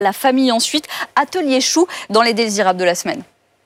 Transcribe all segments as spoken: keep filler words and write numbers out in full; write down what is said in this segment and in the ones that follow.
La famille ensuite, atelier chou dans les désirables de la semaine.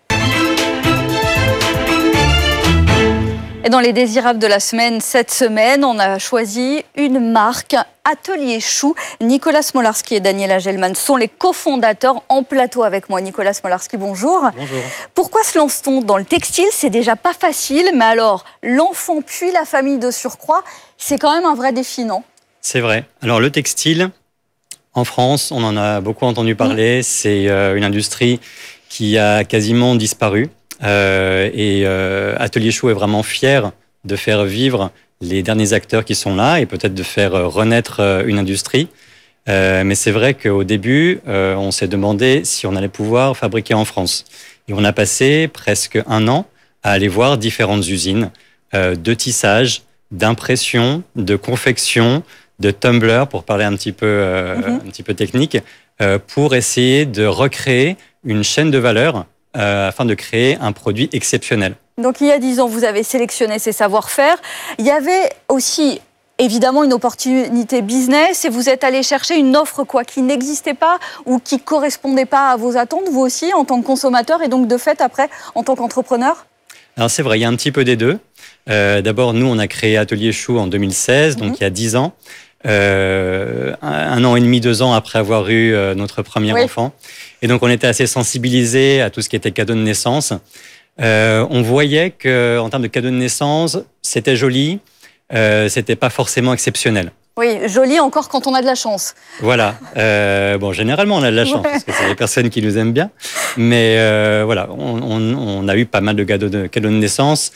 Et dans les désirables de la semaine, cette semaine, on a choisi une marque, Atelier Chou. Nicolas Smolarski et Daniela Gelman sont les cofondateurs. En plateau avec moi, Nicolas Smolarski, bonjour. Bonjour. Pourquoi se lance-t-on dans le textile? C'est déjà pas facile, mais alors, l'enfant puis la famille de surcroît, c'est quand même un vrai défi, non? C'est vrai. Alors le textile, en France, on en a beaucoup entendu parler. Mmh. C'est euh, une industrie qui a quasiment disparu. Euh, et euh, Atelier Chou est vraiment fier de faire vivre les derniers acteurs qui sont là et peut-être de faire renaître une industrie. Euh, mais c'est vrai qu'au début, euh, on s'est demandé si on allait pouvoir fabriquer en France. Et on a passé presque un an à aller voir différentes usines euh, de tissage, d'impression, de confection, de tumbler, pour parler un petit peu, euh, mm-hmm. un petit peu technique, euh, pour essayer de recréer une chaîne de valeur Euh, afin de créer un produit exceptionnel. Donc il y a dix ans, vous avez sélectionné ces savoir-faire. Il y avait aussi évidemment une opportunité business et vous êtes allé chercher une offre quoi, qui n'existait pas ou qui ne correspondait pas à vos attentes, vous aussi, en tant que consommateur et donc de fait après, en tant qu'entrepreneur? Alors c'est vrai, il y a un petit peu des deux. Euh, d'abord, nous, on a créé Atelier Chou en deux mille seize, donc mm-hmm. il y a dix ans. Euh, un, un an et demi, deux ans après avoir eu euh, notre premier oui. enfant. Et donc, on était assez sensibilisés à tout ce qui était cadeau de naissance. Euh, on voyait qu'en termes de cadeau de naissance, c'était joli, euh, c'était pas forcément exceptionnel. Oui, joli encore quand on a de la chance. Voilà. Euh, bon, généralement, on a de la chance, ouais. parce que c'est les personnes qui nous aiment bien. Mais euh, voilà, on, on, on a eu pas mal de cadeaux de, cadeaux de naissance.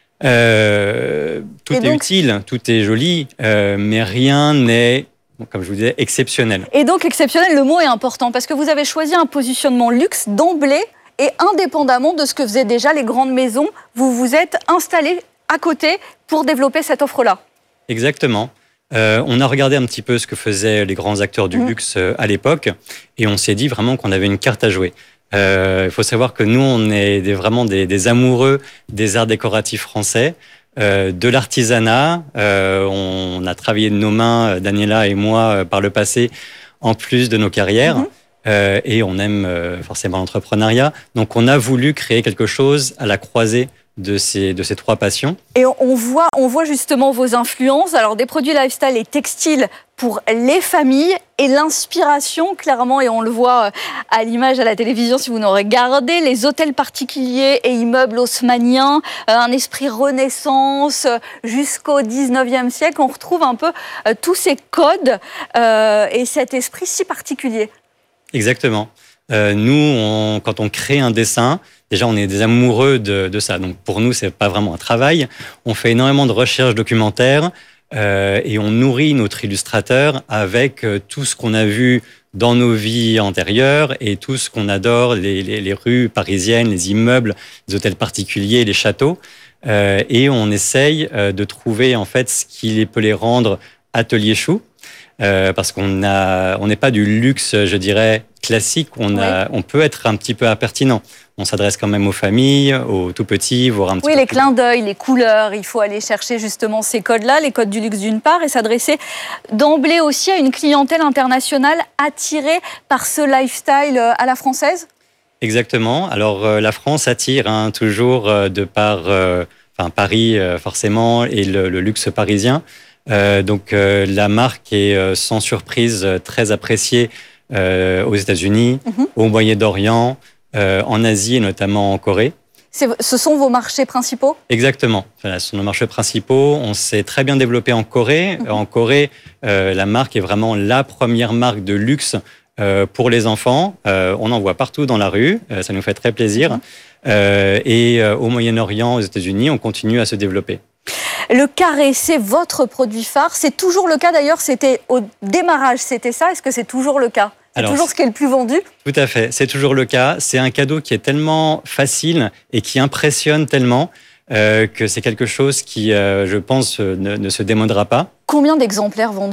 Euh, tout et est donc, utile, tout est joli, euh, mais rien n'est, comme je vous disais, exceptionnel. Et donc exceptionnel, le mot est important parce que vous avez choisi un positionnement luxe d'emblée et indépendamment de ce que faisaient déjà les grandes maisons, vous vous êtes installé à côté pour développer cette offre-là. Exactement. Euh, on a regardé un petit peu ce que faisaient les grands acteurs du mmh. luxe à l'époque et on s'est dit vraiment qu'on avait une carte à jouer. Euh, il faut savoir que nous, on est des, vraiment des, des amoureux des arts décoratifs français, euh, de l'artisanat. Euh, on a travaillé de nos mains, Daniela et moi, par le passé, en plus de nos carrières. Mmh. Euh, et on aime euh, forcément l'entrepreneuriat. Donc, on a voulu créer quelque chose à la croisée de ces, de ces trois passions. Et on voit, on voit justement vos influences, alors des produits lifestyle et textiles pour les familles et l'inspiration, clairement, et on le voit à l'image à la télévision si vous nous regardez, les hôtels particuliers et immeubles haussmanniens, un esprit renaissance jusqu'au dix-neuvième siècle, on retrouve un peu tous ces codes euh, et cet esprit si particulier. Exactement. Euh, nous, on, quand on crée un dessin, déjà, on est des amoureux de, de ça. Donc, pour nous, c'est pas vraiment un travail. On fait énormément de recherches documentaires euh, et on nourrit notre illustrateur avec euh, tout ce qu'on a vu dans nos vies antérieures et tout ce qu'on adore, les, les, les rues parisiennes, les immeubles, les hôtels particuliers, les châteaux. Euh, et on essaye euh, de trouver, en fait, ce qui peut les rendre Atelier Chou. Euh, parce qu'on a, on n'est pas du luxe, je dirais, classique. On a, oui. on peut être un petit peu impertinent. On s'adresse quand même aux familles, aux tout petits, voire un petit oui, peu. Oui, les clins d'œil, les couleurs. Il faut aller chercher justement ces codes-là, les codes du luxe d'une part, et s'adresser d'emblée aussi à une clientèle internationale attirée par ce lifestyle à la française. Exactement. Alors euh, la France attire hein, toujours euh, de par, euh, enfin Paris euh, forcément et le, le luxe parisien. Euh, donc euh, la marque est euh, sans surprise euh, très appréciée euh, aux États-Unis, mm-hmm. au Moyen-Orient, euh, en Asie et notamment en Corée. C'est, ce sont vos marchés principaux ? Exactement, voilà, ce sont nos marchés principaux. On s'est très bien développé en Corée. Mm-hmm. En Corée, euh, la marque est vraiment la première marque de luxe euh, pour les enfants. Euh, on en voit partout dans la rue, euh, ça nous fait très plaisir. Mm-hmm. Euh, et euh, au Moyen-Orient, aux États-Unis, on continue à se développer. Le carré, c'est votre produit phare. C'est toujours le cas d'ailleurs, c'était au démarrage, c'était ça. Est-ce que c'est toujours le cas ? C'est Alors, toujours ce qui est le plus vendu ? Tout à fait, c'est toujours le cas. C'est un cadeau qui est tellement facile et qui impressionne tellement euh, que c'est quelque chose qui, euh, je pense, ne, ne se démodera pas. Combien d'exemplaires vendus ?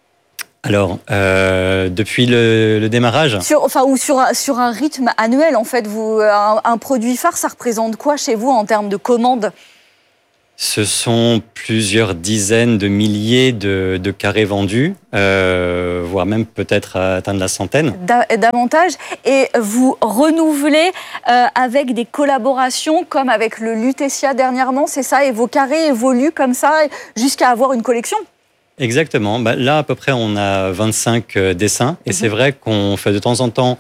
Alors, euh, depuis le, le démarrage sur, Enfin, ou sur un, sur un rythme annuel, en fait. Vous, un, un produit phare, ça représente quoi chez vous en termes de commandes ? Ce sont plusieurs dizaines de milliers de, de carrés vendus, euh, voire même peut-être atteindre la centaine. Davantage. Et vous renouvelez euh, avec des collaborations comme avec le Lutetia dernièrement, c'est ça? Et vos carrés évoluent comme ça jusqu'à avoir une collection? Exactement. Bah, là, à peu près, on a vingt-cinq dessins. Et mmh. c'est vrai qu'on fait de temps en temps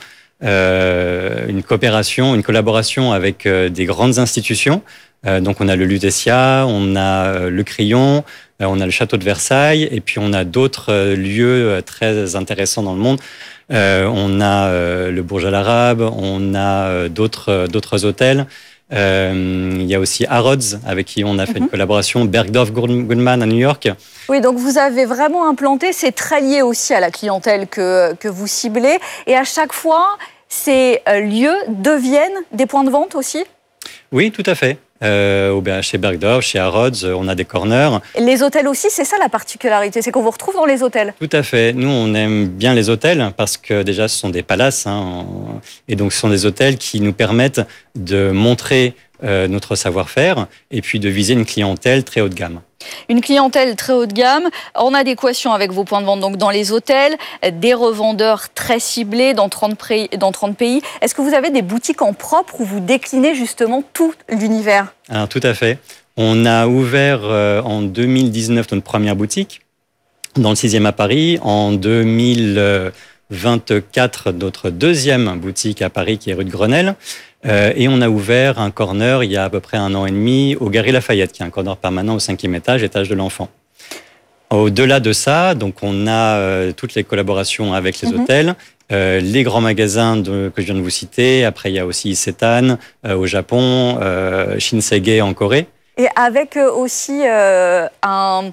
euh, une coopération, une collaboration avec euh, des grandes institutions. Euh, donc, on a le Lutetia, on a euh, le Crayon, euh, on a le Château de Versailles, et puis on a d'autres euh, lieux euh, très intéressants dans le monde. Euh, on a euh, le Burj Al Arab, on a euh, d'autres, euh, d'autres hôtels. Euh, il y a aussi Harrods, avec qui on a fait mmh. une collaboration, Bergdorf Goodman à New York. Oui, donc vous avez vraiment implanté, c'est très lié aussi à la clientèle que, que vous ciblez. Et à chaque fois, ces lieux deviennent des points de vente aussi? Oui, tout à fait. Euh, chez Bergdorf, chez Harrods, on a des corners. Les hôtels aussi, c'est ça la particularité, c'est qu'on vous retrouve dans les hôtels. Tout à fait. Nous, on aime bien les hôtels parce que déjà, ce sont des palaces. Hein, et donc, ce sont des hôtels qui nous permettent de montrer euh, notre savoir-faire et puis de viser une clientèle très haut de gamme. Une clientèle très haut de gamme, en adéquation avec vos points de vente donc dans les hôtels, des revendeurs très ciblés dans trente pays. Est-ce que vous avez des boutiques en propre où vous déclinez justement tout l'univers? Alors, tout à fait. On a ouvert euh, en deux mille dix-neuf notre première boutique dans le sixième à Paris. En deux mille vingt-quatre, notre deuxième boutique à Paris qui est rue de Grenelle. Euh, et on a ouvert un corner il y a à peu près un an et demi au Galeries Lafayette, qui est un corner permanent au cinquième étage, étage de l'enfant. Au-delà de ça, donc on a euh, toutes les collaborations avec les mmh. hôtels, euh, les grands magasins de, que je viens de vous citer. Après, il y a aussi Isetan euh, au Japon, euh, Shinsegae en Corée. Et avec aussi euh, un...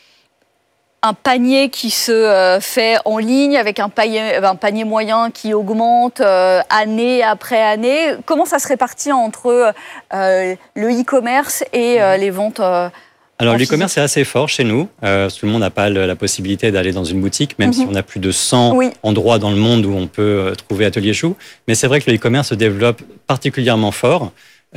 un panier qui se fait en ligne avec un panier, un panier moyen qui augmente euh, année après année. Comment ça se répartit entre euh, le e-commerce et euh, les ventes euh, Alors, l'e-commerce est assez fort chez nous. Euh, tout le monde n'a pas la possibilité d'aller dans une boutique, même mm-hmm. si on a plus de cent oui. endroits dans le monde où on peut trouver Atelier Chou. Mais c'est vrai que le e-commerce se développe particulièrement fort.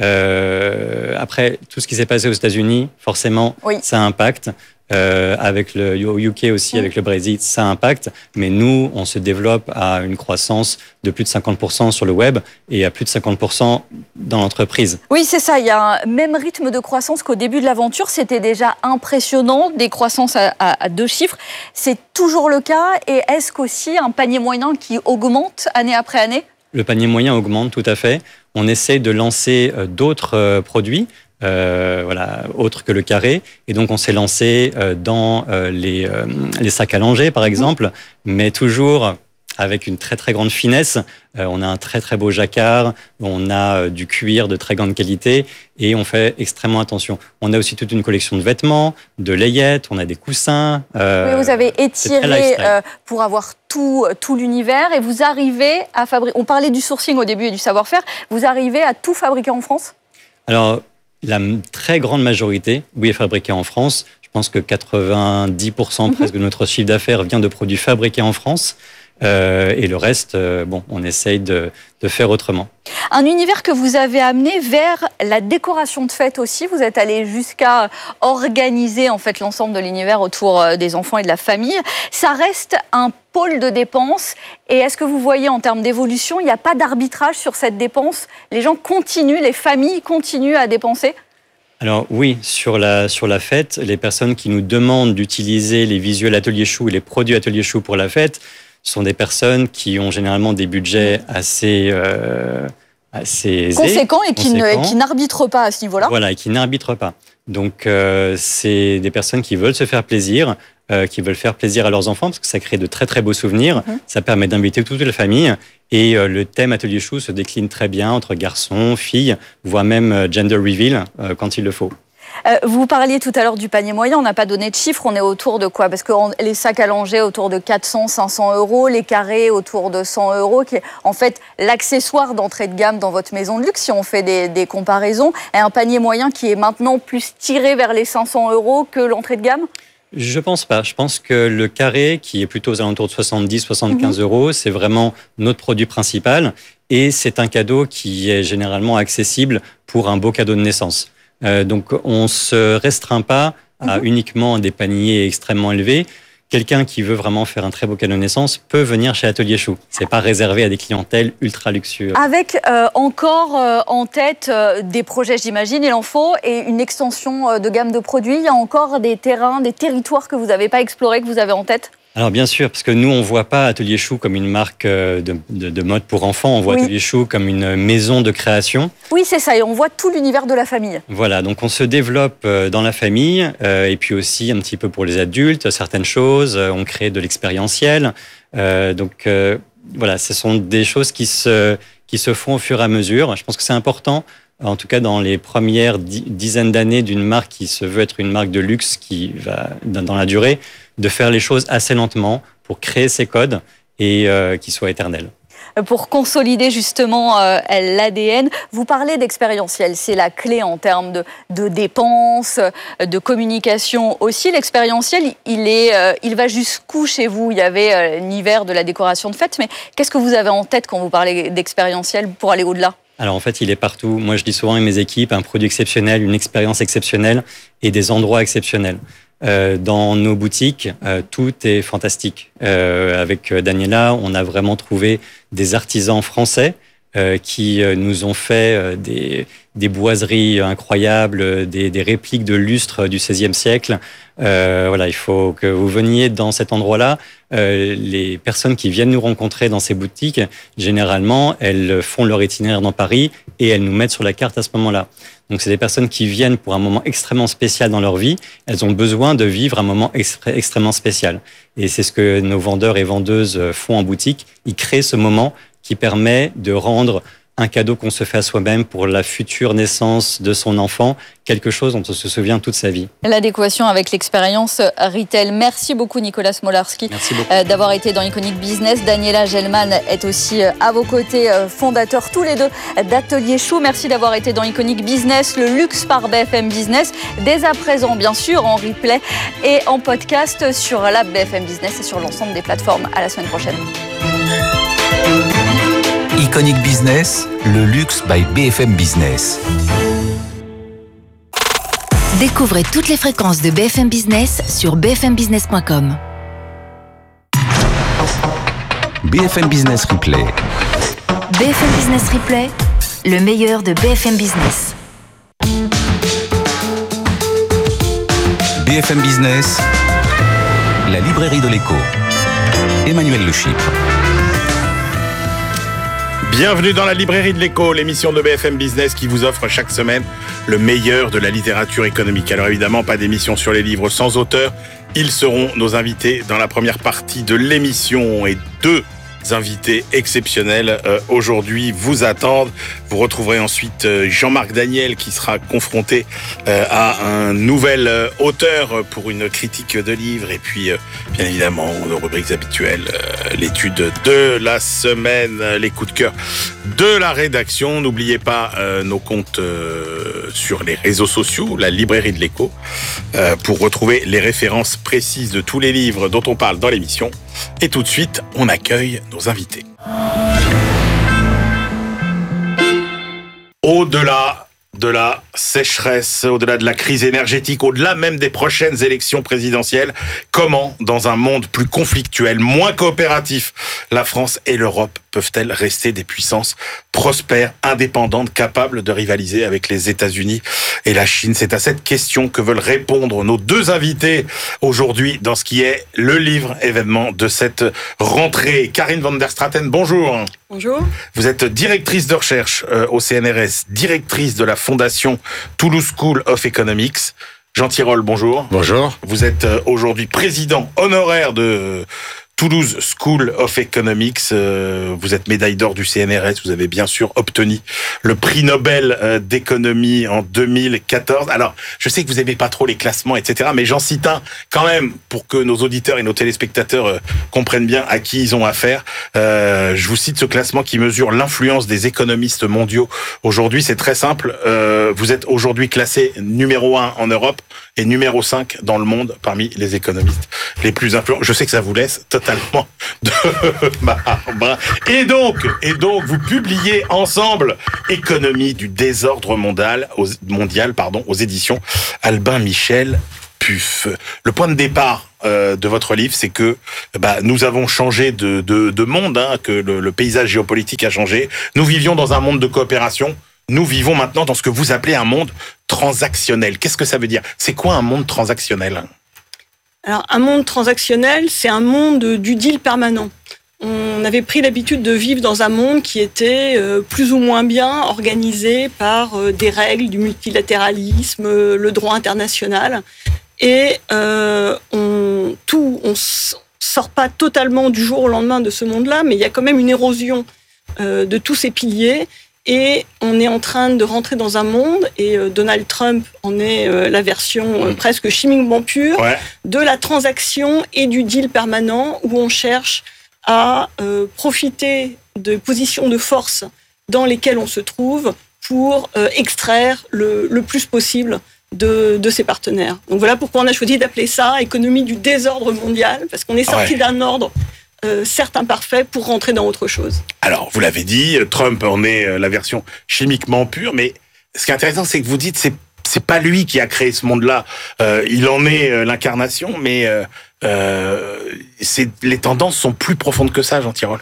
Euh, après, tout ce qui s'est passé aux États-Unis, forcément, oui. ça impacte. Euh, avec le U K aussi, mmh. avec le Brexit, ça impacte. Mais nous, on se développe à une croissance de plus de cinquante pour cent sur le web et à plus de cinquante pour cent dans l'entreprise. Oui, c'est ça. Il y a un même rythme de croissance qu'au début de l'aventure. C'était déjà impressionnant, des croissances à, à, à deux chiffres. C'est toujours le cas. Et est-ce qu'aussi un panier moyen qui augmente année après année? Le panier moyen augmente, tout à fait. On essaie de lancer euh, d'autres euh, produits. Euh, voilà, autre que le carré. Et donc, on s'est lancé euh, dans euh, les, euh, les sacs à langer, par exemple, mmh. mais toujours avec une très, très grande finesse. Euh, on a un très, très beau jacquard, on a euh, du cuir de très grande qualité et on fait extrêmement attention. On a aussi toute une collection de vêtements, de layettes, on a des coussins. Euh, oui, vous avez étiré euh, pour avoir tout, tout l'univers et vous arrivez à fabriquer... On parlait du sourcing au début et du savoir-faire. Vous arrivez à tout fabriquer en France? Alors, la très grande majorité, oui, est fabriquée en France. Je pense que quatre-vingt-dix pour cent presque de notre chiffre d'affaires vient de produits fabriqués en France. Euh, et le reste, euh, bon, on essaye de, de faire autrement. Un univers que vous avez amené vers la décoration de fête aussi. Vous êtes allé jusqu'à organiser en fait l'ensemble de l'univers autour des enfants et de la famille. Ça reste un pôle de dépenses. Et est-ce que vous voyez en termes d'évolution, il n'y a pas d'arbitrage sur cette dépense? Les gens continuent, les familles continuent à dépenser? Alors oui, sur la, sur la fête, les personnes qui nous demandent d'utiliser les visuels Atelier Chou et les produits Atelier Chou pour la fête sont des personnes qui ont généralement des budgets assez, euh, assez aisés. Conséquents et qui, ne, qui n'arbitrent pas à ce niveau-là. Voilà, et qui n'arbitrent pas. Donc, euh, c'est des personnes qui veulent se faire plaisir, euh, qui veulent faire plaisir à leurs enfants, parce que ça crée de très, très beaux souvenirs. Mm-hmm. Ça permet d'inviter toute la famille. Et euh, le thème Atelier Chou se décline très bien entre garçons, filles, voire même euh, gender reveal euh, quand il le faut. Euh, vous parliez tout à l'heure du panier moyen, on n'a pas donné de chiffres, on est autour de quoi? Parce que on, les sacs à langer autour de quatre cents, cinq cents euros, les carrés autour de cent euros, qui est en fait l'accessoire d'entrée de gamme dans votre maison de luxe, si on fait des, des comparaisons, et un panier moyen qui est maintenant plus tiré vers les cinq cents euros que l'entrée de gamme? Je pense pas. Je pense que le carré, qui est plutôt aux alentours de soixante-dix, soixante-quinze mmh. euros, c'est vraiment notre produit principal, et c'est un cadeau qui est généralement accessible pour un beau cadeau de naissance. Euh, donc, on se restreint pas à mmh. uniquement des paniers extrêmement élevés. Quelqu'un qui veut vraiment faire un très beau cadeau de naissance peut venir chez Atelier Chou. C'est pas réservé à des clientèles ultra luxueuses. Avec euh, encore euh, en tête euh, des projets, j'imagine, il en faut, et une extension euh, de gamme de produits. Il y a encore des terrains, des territoires que vous n'avez pas explorés, que vous avez en tête ? Alors bien sûr, parce que nous, on ne voit pas Atelier Chou comme une marque de, de, de mode pour enfants, on voit oui. Atelier Chou comme une maison de création. Oui, c'est ça, et on voit tout l'univers de la famille. Voilà, donc on se développe dans la famille, euh, et puis aussi un petit peu pour les adultes, certaines choses, on crée de l'expérientiel. Euh, donc euh, voilà, ce sont des choses qui se, qui se font au fur et à mesure. Je pense que c'est important, en tout cas dans les premières dizaines d'années d'une marque qui se veut être une marque de luxe qui va dans la durée, de faire les choses assez lentement pour créer ces codes et euh, qu'ils soient éternels. Pour consolider justement euh, l'A D N, vous parlez d'expérientiel, c'est la clé en termes de, de dépenses, de communication aussi. L'expérientiel, il, est, euh, il va jusqu'où chez vous ? Il y avait euh, l'hiver de la décoration de fête, mais qu'est-ce que vous avez en tête quand vous parlez d'expérientiel pour aller au-delà ? Alors en fait, il est partout. Moi, je dis souvent à mes équipes, un produit exceptionnel, une expérience exceptionnelle et des endroits exceptionnels. Euh, dans nos boutiques, euh, tout est fantastique. Euh, avec Daniela, on a vraiment trouvé des artisans français euh, qui euh, nous ont fait euh, des, des boiseries incroyables, des, des répliques de lustres du seizième siècle. Euh, voilà, il faut que vous veniez dans cet endroit-là. Euh, les personnes qui viennent nous rencontrer dans ces boutiques, généralement, elles font leur itinéraire dans Paris et elles nous mettent sur la carte à ce moment-là. Donc, c'est des personnes qui viennent pour un moment extrêmement spécial dans leur vie. Elles ont besoin de vivre un moment extré- extrêmement spécial. Et c'est ce que nos vendeurs et vendeuses font en boutique. Ils créent ce moment qui permet de rendre un cadeau qu'on se fait à soi-même pour la future naissance de son enfant, quelque chose dont on se souvient toute sa vie. L'adéquation avec l'expérience retail. Merci beaucoup Nicolas Smolarski Merci beaucoup. Euh, d'avoir été dans Iconic Business. Daniela Gelman est aussi euh, à vos côtés, euh, fondateur tous les deux d'Atelier Chou. Merci d'avoir été dans Iconic Business, le luxe par B F M Business. Dès à présent, bien sûr, en replay et en podcast sur l'app B F M Business et sur l'ensemble des plateformes. À la semaine prochaine. Iconic Business, le luxe by B F M Business. Découvrez toutes les fréquences de B F M Business sur b f m business point com. B F M Business Replay. B F M Business Replay, le meilleur de B F M Business. B F M Business, la librairie de l'écho. Emmanuel Le Chypre. Bienvenue dans la librairie de l'écho, l'émission de B F M Business qui vous offre chaque semaine le meilleur de la littérature économique. Alors évidemment, pas d'émission sur les livres sans auteur. Ils seront nos invités dans la première partie de l'émission et deux invités exceptionnels euh, aujourd'hui vous attendent. Vous retrouverez ensuite euh, Jean-Marc Daniel qui sera confronté euh, à un nouvel euh, auteur pour une critique de livre et puis euh, bien évidemment nos rubriques habituelles, euh, l'étude de la semaine, euh, les coups de cœur de la rédaction. N'oubliez pas euh, nos comptes euh, sur les réseaux sociaux, la librairie de l'écho, euh, pour retrouver les références précises de tous les livres dont on parle dans l'émission. Et tout de suite, on accueille nos invités. Au-delà de la sécheresse, au-delà de la crise énergétique, au-delà même des prochaines élections présidentielles, comment, dans un monde plus conflictuel, moins coopératif, la France et l'Europe peuvent-elles rester des puissances prospères, indépendantes, capables de rivaliser avec les États-Unis et la Chine? C'est à cette question que veulent répondre nos deux invités aujourd'hui dans ce qui est le livre événement de cette rentrée. Karine van der Straten, bonjour. Bonjour. Vous êtes directrice de recherche euh, au C N R S, directrice de la fondation Toulouse School of Economics. Jean Tirole, bonjour. Bonjour. Vous êtes euh, aujourd'hui président honoraire de euh, Toulouse School of Economics. Euh, vous êtes médaille d'or du C N R S. Vous avez bien sûr obtenu le prix Nobel euh, d'économie en deux mille quatorze. Alors, je sais que vous n'aimez pas trop les classements, et cetera. Mais j'en cite un quand même pour que nos auditeurs et nos téléspectateurs euh, comprennent bien à qui ils ont affaire. Euh, je vous cite ce classement qui mesure l'influence des économistes mondiaux. Aujourd'hui, c'est très simple. Euh, vous êtes aujourd'hui classé numéro un en Europe et numéro cinq dans le monde parmi les économistes les plus influents. Je sais que ça vous laisse totalement totalement de marbre. Et donc, et donc, vous publiez ensemble Économie du désordre mondial, aux, mondial, pardon, aux éditions Albin Michel Puf. Le point de départ euh, de votre livre, c'est que bah, nous avons changé de, de, de monde, hein, que le, le paysage géopolitique a changé. Nous vivions dans un monde de coopération. Nous vivons maintenant dans ce que vous appelez un monde transactionnel. Qu'est-ce que ça veut dire ? C'est quoi un monde transactionnel ? Alors, un monde transactionnel, c'est un monde du deal permanent. On avait pris l'habitude de vivre dans un monde qui était euh, plus ou moins bien organisé par euh, des règles du multilatéralisme, euh, le droit international. Et euh, on tout, on sort pas totalement du jour au lendemain de ce monde-là, mais il y a quand même une érosion euh, de tous ces piliers. Et on est en train de rentrer dans un monde, et euh, Donald Trump en est euh, la version euh, presque chimiquement pure, ouais. de la transaction et du deal permanent, où on cherche à euh, profiter de positions de force dans lesquelles on se trouve pour euh, extraire le, le plus possible de, de ses partenaires. Donc voilà pourquoi on a choisi d'appeler ça économie du désordre mondial, parce qu'on est sorti ouais. d'un ordre euh, certes imparfait pour rentrer dans autre chose. Alors, vous l'avez dit, Trump en est la version chimiquement pure, mais ce qui est intéressant, c'est que vous dites c'est c'est pas lui qui a créé ce monde-là. Euh, il en est euh, l'incarnation, mais euh, euh, c'est, les tendances sont plus profondes que ça, Jean Tirole.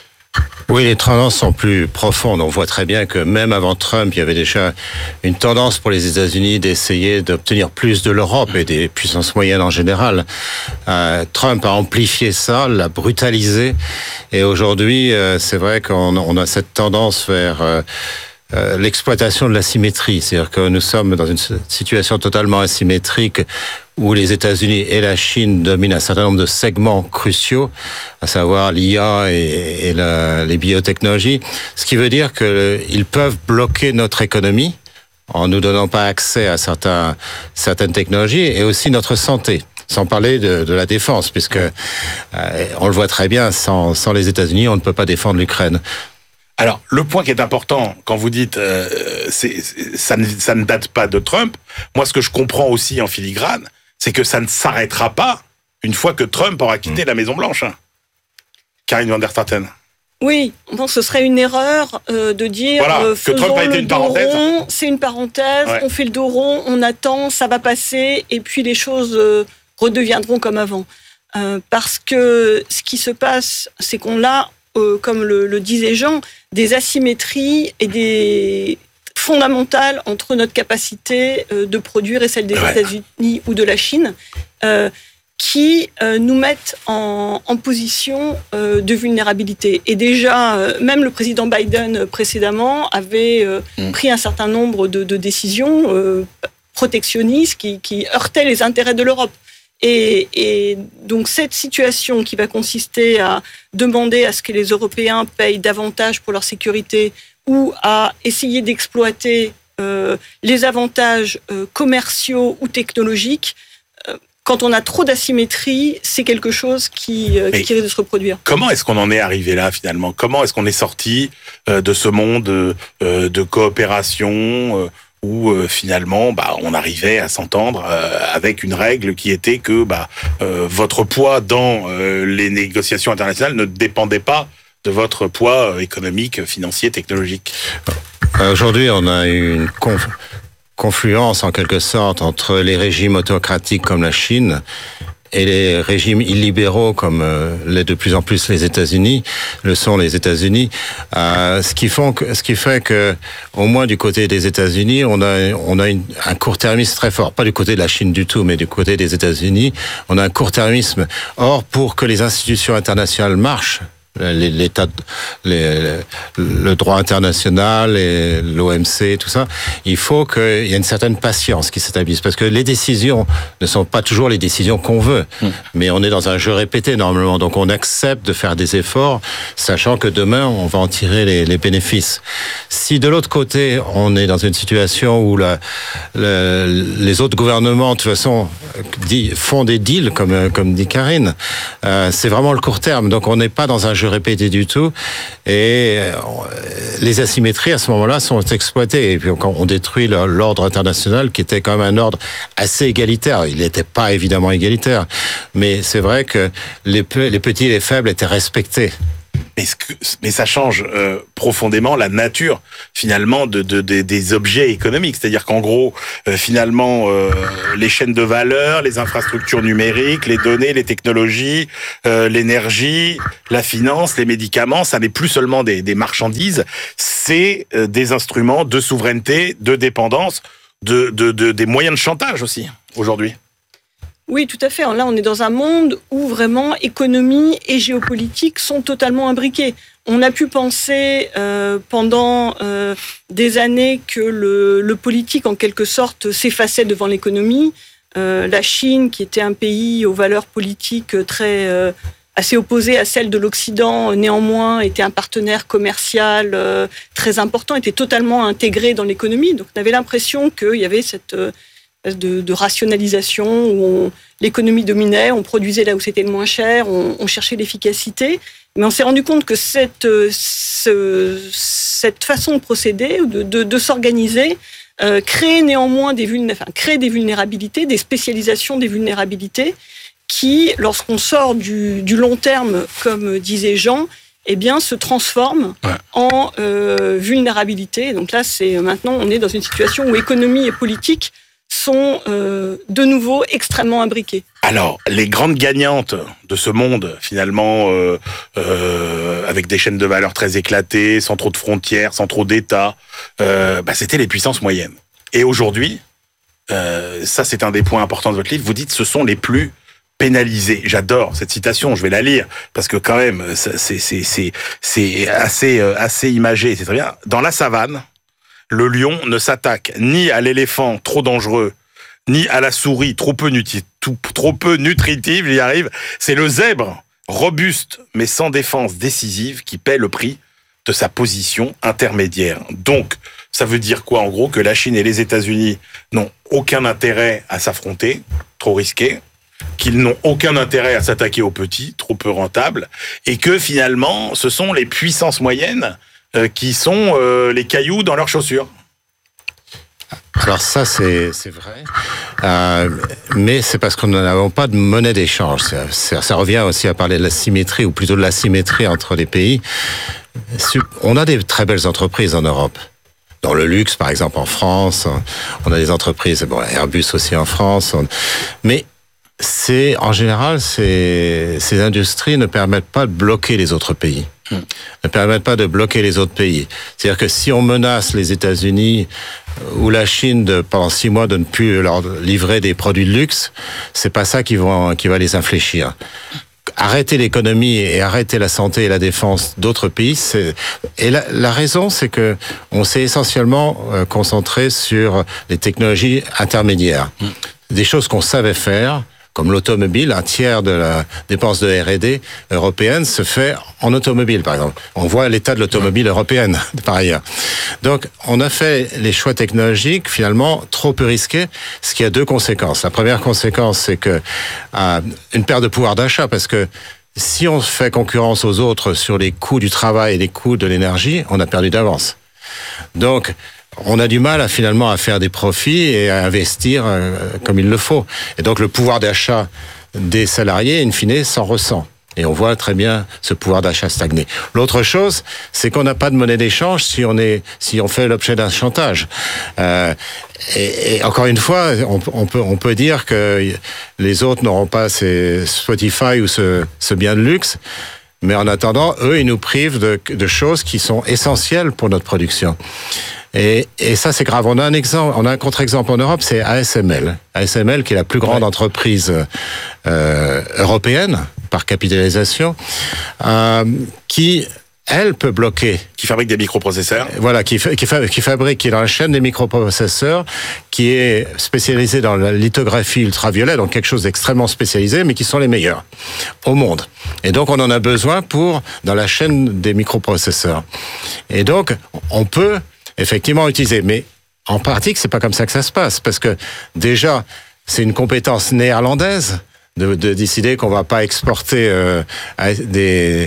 Oui, les tendances sont plus profondes. On voit très bien que même avant Trump, il y avait déjà une tendance pour les États-Unis d'essayer d'obtenir plus de l'Europe et des puissances moyennes en général. Euh, Trump a amplifié ça, l'a brutalisé, et aujourd'hui, euh, c'est vrai qu'on on a cette tendance vers euh, euh, l'exploitation de l'asymétrie. C'est-à-dire que nous sommes dans une situation totalement asymétrique où les États-Unis et la Chine dominent un certain nombre de segments cruciaux, à savoir l'I A et, et la, les biotechnologies, ce qui veut dire qu'ils peuvent bloquer notre économie en nous donnant pas accès à certains, certaines technologies, et aussi notre santé. Sans parler de, de la défense, puisque euh, on le voit très bien, sans, sans les États-Unis, on ne peut pas défendre l'Ukraine. Alors, le point qui est important, quand vous dites euh, c'est, c'est, ça, ne, ça ne date pas de Trump, moi, ce que je comprends aussi en filigrane, c'est que ça ne s'arrêtera pas une fois que Trump aura quitté mmh. la Maison-Blanche. Karine van der Straten. Oui, je pense que ce serait une erreur euh, de dire voilà, euh, que Trump a été une parenthèse. Rond, c'est une parenthèse, ouais. on fait le dos rond, on attend, ça va passer, et puis les choses euh, redeviendront comme avant. Euh, parce que ce qui se passe, c'est qu'on a, euh, comme le, le disait Jean, des asymétries et des fondamentales entre notre capacité euh, de produire et celle des ouais. États-Unis ou de la Chine, euh, qui euh, nous mettent en, en position euh, de vulnérabilité. Et déjà, euh, même le président Biden précédemment avait euh, mmh. pris un certain nombre de, de décisions euh, protectionnistes qui, qui heurtaient les intérêts de l'Europe. Et, et donc cette situation qui va consister à demander à ce que les Européens payent davantage pour leur sécurité ou à essayer d'exploiter euh, les avantages euh, commerciaux ou technologiques, euh, quand on a trop d'asymétrie, c'est quelque chose qui, euh, qui risque de se reproduire. Comment est-ce qu'on en est arrivé là, finalement ? Comment est-ce qu'on est sorti euh, de ce monde euh, de coopération euh, où euh, finalement bah, on arrivait à s'entendre euh, avec une règle qui était que bah, euh, votre poids dans euh, les négociations internationales ne dépendait pas de votre poids économique, financier, technologique ? Aujourd'hui, on a une conf- confluence en quelque sorte entre les régimes autocratiques comme la Chine et les régimes illibéraux comme euh, l'est de plus en plus les États-Unis, le sont les États-Unis, euh, ce qui font que, ce qui fait que, au moins du côté des États-Unis, on a on a une, un court-termisme très fort, pas du côté de la Chine du tout, mais du côté des États-Unis, on a un court-termisme. Or, pour que les institutions internationales marchent, l'État, les, le droit international et l'O M C, tout ça, il faut qu'il y ait une certaine patience qui s'établisse, parce que les décisions ne sont pas toujours les décisions qu'on veut, mmh. mais on est dans un jeu répété normalement, donc on accepte de faire des efforts, sachant que demain on va en tirer les, les bénéfices. Si de l'autre côté on est dans une situation où la, la, les autres gouvernements de toute façon font des deals, comme, comme dit Karine, euh, c'est vraiment le court terme, donc on n'est pas dans un jeu répété du tout, et les asymétries à ce moment-là sont exploitées. Et puis quand on détruit l'ordre international qui était quand même un ordre assez égalitaire. Il n'était pas évidemment égalitaire, mais c'est vrai que les, les petits et les faibles étaient respectés. Mais, ce que, mais ça change euh, profondément la nature finalement de, de, de des objets économiques. C'est-à-dire qu'en gros, euh, finalement, euh, les chaînes de valeur, les infrastructures numériques, les données, les technologies, euh, l'énergie, la finance, les médicaments, ça n'est plus seulement des, des marchandises, c'est euh, des instruments de souveraineté, de dépendance, de, de, de des moyens de chantage aussi aujourd'hui. Oui, tout à fait. Là, on est dans un monde où vraiment économie et géopolitique sont totalement imbriqués. On a pu penser euh, pendant euh, des années que le, le politique, en quelque sorte, s'effaçait devant l'économie. Euh, la Chine, qui était un pays aux valeurs politiques très euh, assez opposées à celles de l'Occident, néanmoins était un partenaire commercial euh, très important, était totalement intégré dans l'économie. Donc, on avait l'impression qu'il y avait cette euh, De, de rationalisation où on, l'économie dominait, on produisait là où c'était le moins cher, on, on cherchait l'efficacité. Mais on s'est rendu compte que cette, ce, cette façon de procéder, de, de, de s'organiser, euh, crée néanmoins des, vulné- enfin, crée des vulnérabilités, des spécialisations des vulnérabilités qui, lorsqu'on sort du, du long terme, comme disait Jean, eh bien, se transforment ouais. en euh, vulnérabilité. Donc là, c'est maintenant, on est dans une situation où économie et politique sont euh, de nouveau extrêmement imbriqués. Alors, les grandes gagnantes de ce monde, finalement, euh, euh, avec des chaînes de valeur très éclatées, sans trop de frontières, sans trop d'États, euh, bah, c'était les puissances moyennes. Et aujourd'hui, euh, ça c'est un des points importants de votre livre, vous dites ce sont les plus pénalisés. J'adore cette citation, je vais la lire, parce que quand même, c'est, c'est, c'est, c'est assez, assez imagé, c'est très bien. Dans la savane, le lion ne s'attaque ni à l'éléphant trop dangereux, ni à la souris trop peu, nutri- tout, trop peu nutritive, il y arrive. C'est le zèbre, robuste mais sans défense décisive, qui paie le prix de sa position intermédiaire. Donc, ça veut dire quoi en gros? Que la Chine et les États-Unis n'ont aucun intérêt à s'affronter, trop risqué, qu'ils n'ont aucun intérêt à s'attaquer aux petits, trop peu rentables, et que finalement, ce sont les puissances moyennes qui sont euh, les cailloux dans leurs chaussures. Alors ça, c'est, c'est vrai, euh, mais c'est parce qu'on n'avons pas de monnaie d'échange. Ça, ça, ça revient aussi à parler de la symétrie, ou plutôt de la symétrie entre les pays. On a des très belles entreprises en Europe. Dans le luxe, par exemple, en France, on a des entreprises, bon, Airbus aussi en France, on... mais c'est, en général, ces, ces industries ne permettent pas de bloquer les autres pays. Mmh. Ne permettent pas de bloquer les autres pays. C'est-à-dire que si on menace les États-Unis ou la Chine de, pendant six mois de ne plus leur livrer des produits de luxe, c'est pas ça qui, vont, qui va les infléchir. Arrêter l'économie et arrêter la santé et la défense d'autres pays, c'est... et la, la raison, c'est que on s'est essentiellement concentré sur les technologies intermédiaires, mmh. des choses qu'on savait faire. Comme l'automobile, un tiers de la dépense de R et D européenne se fait en automobile, par exemple. On voit l'état de l'automobile européenne, par ailleurs. Donc, on a fait les choix technologiques, finalement, trop peu risqués, ce qui a deux conséquences. La première conséquence, c'est que euh, une perte de pouvoir d'achat, parce que si on fait concurrence aux autres sur les coûts du travail et les coûts de l'énergie, on a perdu d'avance. Donc, on a du mal à, finalement à faire des profits et à investir euh, comme il le faut. Et donc le pouvoir d'achat des salariés, in fine, s'en ressent. Et on voit très bien ce pouvoir d'achat stagner. L'autre chose, c'est qu'on n'a pas de monnaie d'échange si on est, si on fait l'objet d'un chantage. Euh, et, et encore une fois, on, on peut, on peut dire que les autres n'auront pas ces Spotify ou ce, ce bien de luxe. Mais en attendant, eux, ils nous privent de, de choses qui sont essentielles pour notre production. Et, et ça, c'est grave. On a un exemple, on a un contre-exemple en Europe, c'est A S M L. A S M L, qui est la plus grande ouais. entreprise euh, européenne par capitalisation, euh, qui elle peut bloquer. Qui fabrique des microprocesseurs. Voilà, qui, qui, qui fabrique, qui est dans la chaîne des microprocesseurs, qui est spécialisé dans la lithographie ultraviolet, donc quelque chose d'extrêmement spécialisé, mais qui sont les meilleurs au monde. Et donc, on en a besoin pour, dans la chaîne des microprocesseurs. Et donc, on peut effectivement utiliser, mais en pratique, c'est pas comme ça que ça se passe, parce que déjà, c'est une compétence néerlandaise de, de décider qu'on va pas exporter euh, des,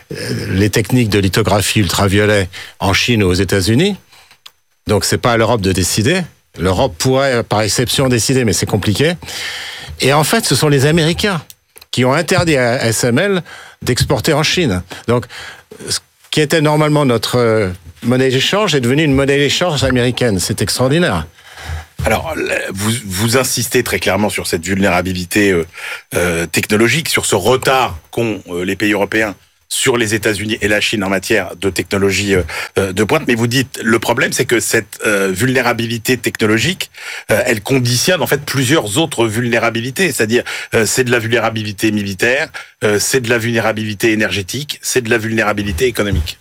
les techniques de lithographie ultraviolet en Chine ou aux États-Unis. Donc c'est pas à l'Europe de décider. L'Europe pourrait, par exception, décider, mais c'est compliqué. Et en fait, ce sont les Américains qui ont interdit à S M L d'exporter en Chine. Donc, ce qui était normalement notre monnaie d'échange est devenu une monnaie d'échange américaine. C'est extraordinaire. Alors, vous, vous insistez très clairement sur cette vulnérabilité euh, euh, technologique, sur ce retard qu'ont euh, les pays européens sur les États-Unis et la Chine en matière de technologie euh, de pointe. Mais vous dites, le problème, c'est que cette euh, vulnérabilité technologique, euh, elle conditionne en fait plusieurs autres vulnérabilités. C'est-à-dire, euh, c'est de la vulnérabilité militaire, euh, c'est de la vulnérabilité énergétique, c'est de la vulnérabilité économique.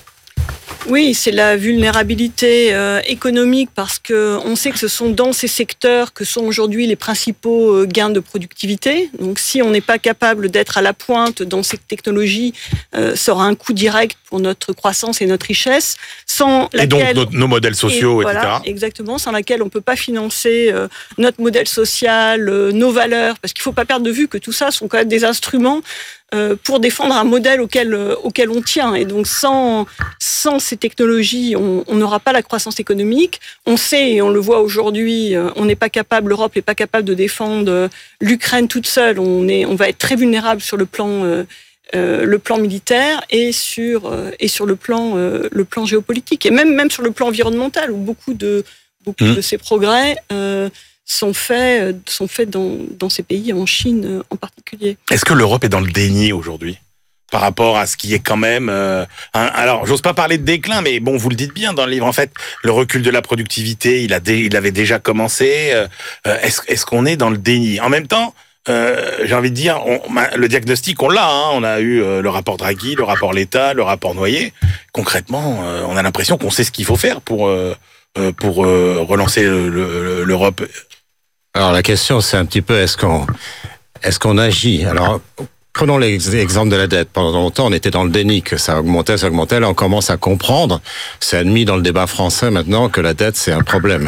Oui, c'est la vulnérabilité euh, économique parce que on sait que ce sont dans ces secteurs que sont aujourd'hui les principaux euh, gains de productivité. Donc, si on n'est pas capable d'être à la pointe dans cette technologie, euh, ça aura un coût direct pour notre croissance et notre richesse, sans laquelle... Et donc nos, nos modèles sociaux, et, et cetera. Voilà, exactement, sans laquelle on peut pas financer euh, notre modèle social, euh, nos valeurs, parce qu'il faut pas perdre de vue que tout ça sont quand même des instruments pour défendre un modèle auquel, auquel on tient. Et donc, sans, sans ces technologies, on n'aura pas la croissance économique. On sait, et on le voit aujourd'hui, on n'est pas capable, l'Europe n'est pas capable de défendre l'Ukraine toute seule. On, est, on va être très vulnérable sur le plan, euh, le plan militaire et sur, et sur le, plan, euh, le plan géopolitique. Et même, même sur le plan environnemental, où beaucoup de, beaucoup mmh. de ces progrès... Euh, sont faits, sont faits dans, dans ces pays, en Chine en particulier. Est-ce que l'Europe est dans le déni aujourd'hui par rapport à ce qui est quand même... Euh, un, alors, j'ose pas parler de déclin, mais bon, vous le dites bien dans le livre. En fait, le recul de la productivité, il, a dé, il avait déjà commencé. Euh, est-ce, est-ce qu'on est dans le déni ? En même temps, euh, j'ai envie de dire, on, le diagnostic, on l'a. Hein, on a eu euh, le rapport Draghi, le rapport Letta, le rapport Noyer. Concrètement, euh, on a l'impression qu'on sait ce qu'il faut faire pour, euh, pour euh, relancer le, le, l'Europe. Alors la question, c'est un petit peu, est-ce qu'on, est-ce qu'on agit ? Alors, prenons l'exemple de la dette. Pendant longtemps, on était dans le déni, que ça augmentait, ça augmentait. Là, on commence à comprendre, c'est admis dans le débat français maintenant, que la dette, c'est un problème.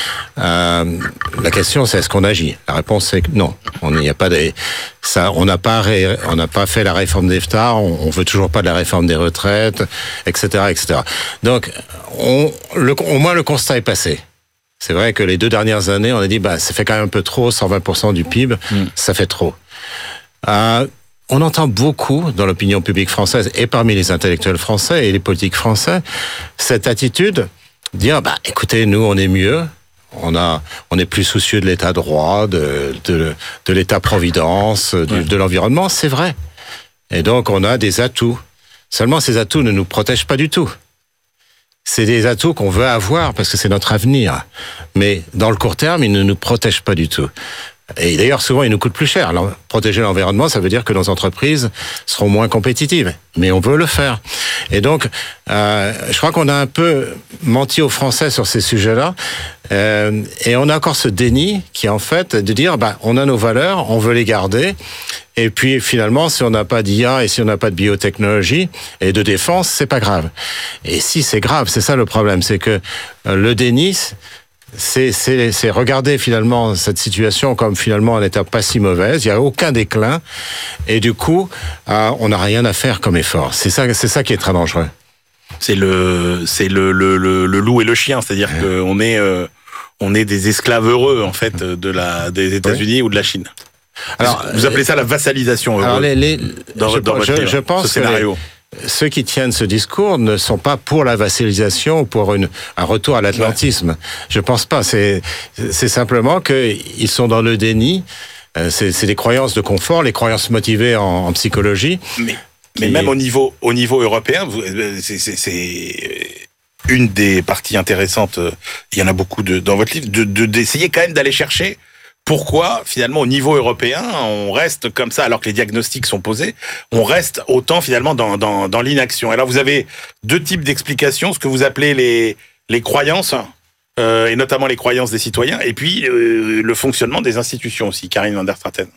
Euh, la question, c'est est-ce qu'on agit ? La réponse, c'est que non. On n'y a pas des, ça, on n'a pas, ré, on n'a pas fait la réforme des F T A, on, on veut toujours pas de la réforme des retraites, et cetera, et cetera. Donc, on, le, au moins le constat est passé. C'est vrai que les deux dernières années, on a dit, bah, ça fait quand même un peu trop, cent vingt pour cent du P I B, mmh. ça fait trop. Euh, on entend beaucoup dans l'opinion publique française et parmi les intellectuels français et les politiques français, cette attitude, dire, bah, écoutez, nous, on est mieux, on a, on est plus soucieux de l'état de droit, de, de, de l'état-providence, de, ouais. de l'environnement, c'est vrai. Et donc, on a des atouts. Seulement, ces atouts ne nous protègent pas du tout. C'est des atouts qu'on veut avoir parce que c'est notre avenir. Mais dans le court terme, ils ne nous protègent pas du tout. Et d'ailleurs, souvent, ils nous coûtent plus cher. Alors, protéger l'environnement, ça veut dire que nos entreprises seront moins compétitives. Mais on veut le faire. Et donc, euh, je crois qu'on a un peu menti aux Français sur ces sujets-là. Euh, et on a encore ce déni qui est en fait de dire, bah, on a nos valeurs, on veut les garder. Et puis, finalement, si on n'a pas d'I A et si on n'a pas de biotechnologie et de défense, c'est pas grave. Et si, c'est grave. C'est ça le problème. C'est que le déni, c'est, c'est, c'est regarder finalement cette situation comme finalement un état pas si mauvaise. Il n'y a aucun déclin. Et du coup, euh, on n'a rien à faire comme effort. C'est ça, c'est ça qui est très dangereux. C'est le, c'est le, le, le, le loup et le chien. C'est-à-dire ouais. qu'on est, euh, on est des esclaves heureux, en fait, de la, des États-Unis oui. ou de la Chine. Alors, vous appelez ça la vassalisation heureuse, alors les, les, dans, je, dans votre je, livre, je pense ce scénario. Que les, ceux qui tiennent ce discours ne sont pas pour la vassalisation ou pour une, un retour à l'atlantisme. Ouais. Je pense pas. C'est, c'est simplement qu'ils sont dans le déni. C'est, c'est des croyances de confort, les croyances motivées en, en psychologie. Mais, mais même au niveau, au niveau européen, c'est, c'est, c'est une des parties intéressantes. Il y en a beaucoup de, dans votre livre, de, de, d'essayer quand même d'aller chercher. Pourquoi, finalement, au niveau européen, on reste comme ça, alors que les diagnostics sont posés, on reste autant, finalement, dans, dans, dans l'inaction. Alors, vous avez deux types d'explications, ce que vous appelez les, les croyances, euh, et notamment les croyances des citoyens, et puis euh, le fonctionnement des institutions aussi. Karine van der Straeten.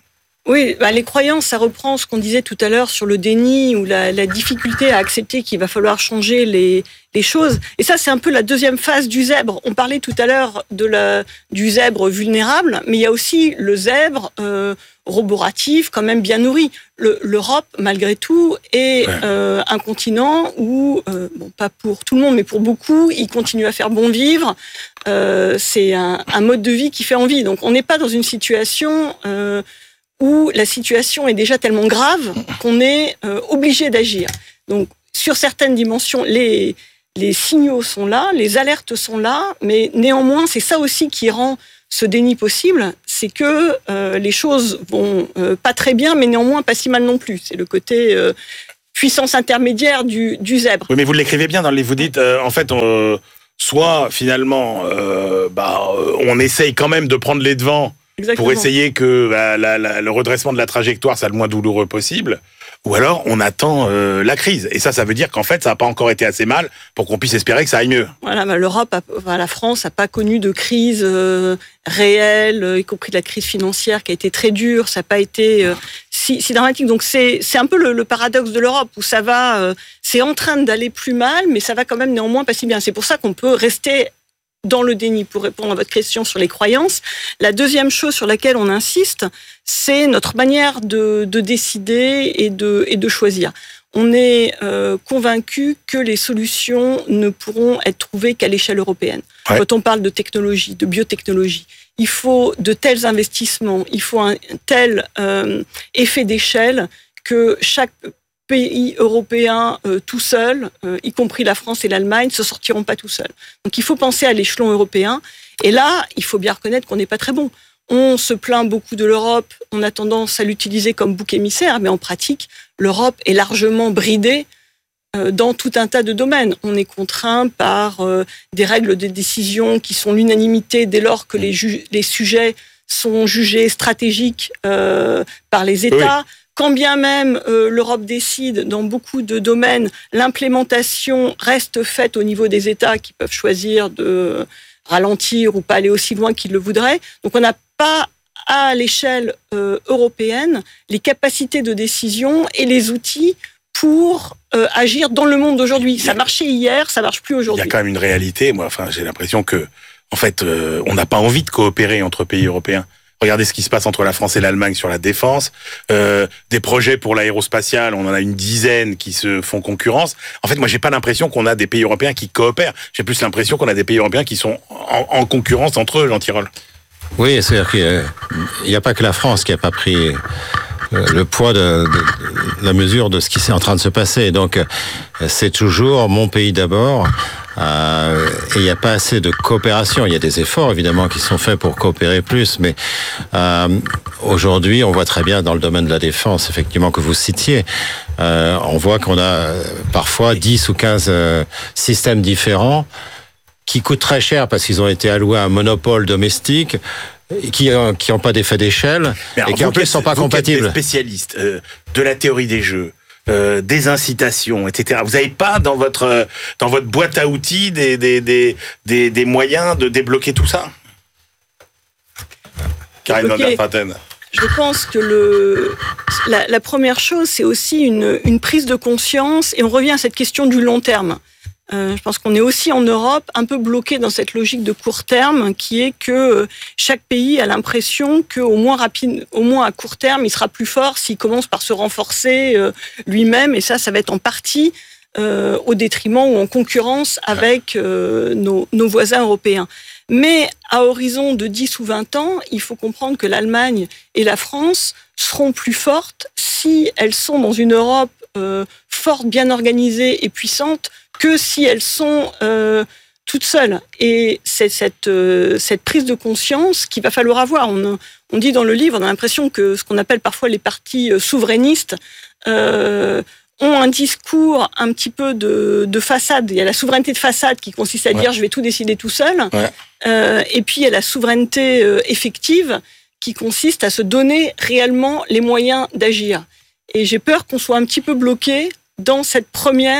Oui, bah les croyances, ça reprend ce qu'on disait tout à l'heure sur le déni ou la, la difficulté à accepter qu'il va falloir changer les, les choses. Et ça, c'est un peu la deuxième phase du zèbre. On parlait tout à l'heure de la, du zèbre vulnérable, mais il y a aussi le zèbre euh, roboratif, quand même bien nourri. Le, L'Europe, malgré tout, est euh, un continent où, euh, bon, pas pour tout le monde, mais pour beaucoup, il continue à faire bon vivre. Euh, c'est un, un mode de vie qui fait envie. Donc, on n'est pas dans une situation... Euh, où la situation est déjà tellement grave qu'on est euh, obligé d'agir. Donc, sur certaines dimensions, les, les signaux sont là, les alertes sont là, mais néanmoins, c'est ça aussi qui rend ce déni possible, c'est que euh, les choses vont euh, pas très bien, mais néanmoins pas si mal non plus. C'est le côté euh, puissance intermédiaire du, du zèbre. Oui, mais vous l'écrivez bien dans le livre, vous dites, euh, en fait, on, soit finalement, euh, bah, on essaye quand même de prendre les devants. Exactement. Pour essayer que bah, la, la, le redressement de la trajectoire soit le moins douloureux possible, ou alors on attend euh, la crise. Et ça, ça veut dire qu'en fait, ça n'a pas encore été assez mal pour qu'on puisse espérer que ça aille mieux. Voilà, bah, l'Europe, a, bah, la France n'a pas connu de crise euh, réelle, euh, y compris de la crise financière qui a été très dure. Ça n'a pas été euh, si, si dramatique. Donc c'est, c'est un peu le, le paradoxe de l'Europe où ça va, euh, c'est en train d'aller plus mal, mais ça va quand même néanmoins pas si bien. C'est pour ça qu'on peut rester dans le déni, pour répondre à votre question sur les croyances. La deuxième chose sur laquelle on insiste, c'est notre manière de, de décider et de, et de choisir. On est euh, convaincu que les solutions ne pourront être trouvées qu'à l'échelle européenne. Ouais. Quand on parle de technologie, de biotechnologie, il faut de tels investissements, il faut un tel euh, effet d'échelle que chaque pays européens euh, tout seuls, euh, y compris la France et l'Allemagne, se sortiront pas tout seuls. Donc il faut penser à l'échelon européen. Et là, il faut bien reconnaître qu'on n'est pas très bon. On se plaint beaucoup de l'Europe, on a tendance à l'utiliser comme bouc émissaire, mais en pratique, l'Europe est largement bridée euh, dans tout un tas de domaines. On est contraint par euh, des règles de décision qui sont l'unanimité dès lors que les, ju- les sujets sont jugés stratégiques euh, par les États. Oui. Quand bien même euh, l'Europe décide dans beaucoup de domaines, l'implémentation reste faite au niveau des États qui peuvent choisir de ralentir ou pas aller aussi loin qu'ils le voudraient. Donc on n'a pas à l'échelle euh, européenne les capacités de décision et les outils pour euh, agir dans le monde d'aujourd'hui. Ça marchait hier, ça marche plus aujourd'hui. Il y a quand même une réalité. Moi, enfin, j'ai l'impression que, en fait, euh, on n'a pas envie de coopérer entre pays européens. Regardez ce qui se passe entre la France et l'Allemagne sur la défense. Euh, des projets pour l'aérospatial, on en a une dizaine qui se font concurrence. En fait, moi, j'ai pas l'impression qu'on a des pays européens qui coopèrent. J'ai plus l'impression qu'on a des pays européens qui sont en, en concurrence entre eux, Jean Tirole. Oui, c'est-à-dire qu'il n'y a pas que la France qui n'a pas pris le poids de, de, de la mesure de ce qui est en train de se passer. Donc, c'est toujours mon pays d'abord. Euh, et il n'y a pas assez de coopération. Il y a des efforts, évidemment, qui sont faits pour coopérer plus. Mais euh, aujourd'hui, on voit très bien dans le domaine de la défense, effectivement, que vous citiez, euh, on voit qu'on a parfois dix ou quinze euh, systèmes différents qui coûtent très cher parce qu'ils ont été alloués à un monopole domestique, qui n'ont qui ont pas d'effet d'échelle et qui en plus ne sont pas vous compatibles. Vous êtes des spécialistes euh, de la théorie des jeux, euh, des incitations, et cetera. Vous n'avez pas dans votre, dans votre boîte à outils des, des, des, des, des moyens de débloquer tout ça? Karine van der Vatten. Je pense que le, la, la première chose, c'est aussi une, une prise de conscience, et on revient à cette question du long terme. Euh, je pense qu'on est aussi en Europe un peu bloqué dans cette logique de court terme qui est que chaque pays a l'impression qu'au moins rapide, au moins à court terme, il sera plus fort s'il commence par se renforcer euh, lui-même, et ça, ça va être en partie euh, au détriment ou en concurrence avec euh, nos, nos voisins européens. Mais à horizon de dix ou vingt ans, il faut comprendre que l'Allemagne et la France seront plus fortes si elles sont dans une Europe euh, forte, bien organisée et puissante, que si elles sont euh, toutes seules. Et c'est cette, euh, cette prise de conscience qu'il va falloir avoir. On, on dit dans le livre, on a l'impression que ce qu'on appelle parfois les partis souverainistes euh, ont un discours un petit peu de, de façade. Il y a la souveraineté de façade qui consiste à ouais. dire je vais tout décider tout seul. Ouais. Euh, et puis il y a la souveraineté euh, effective qui consiste à se donner réellement les moyens d'agir. Et j'ai peur qu'on soit un petit peu bloqué dans cette première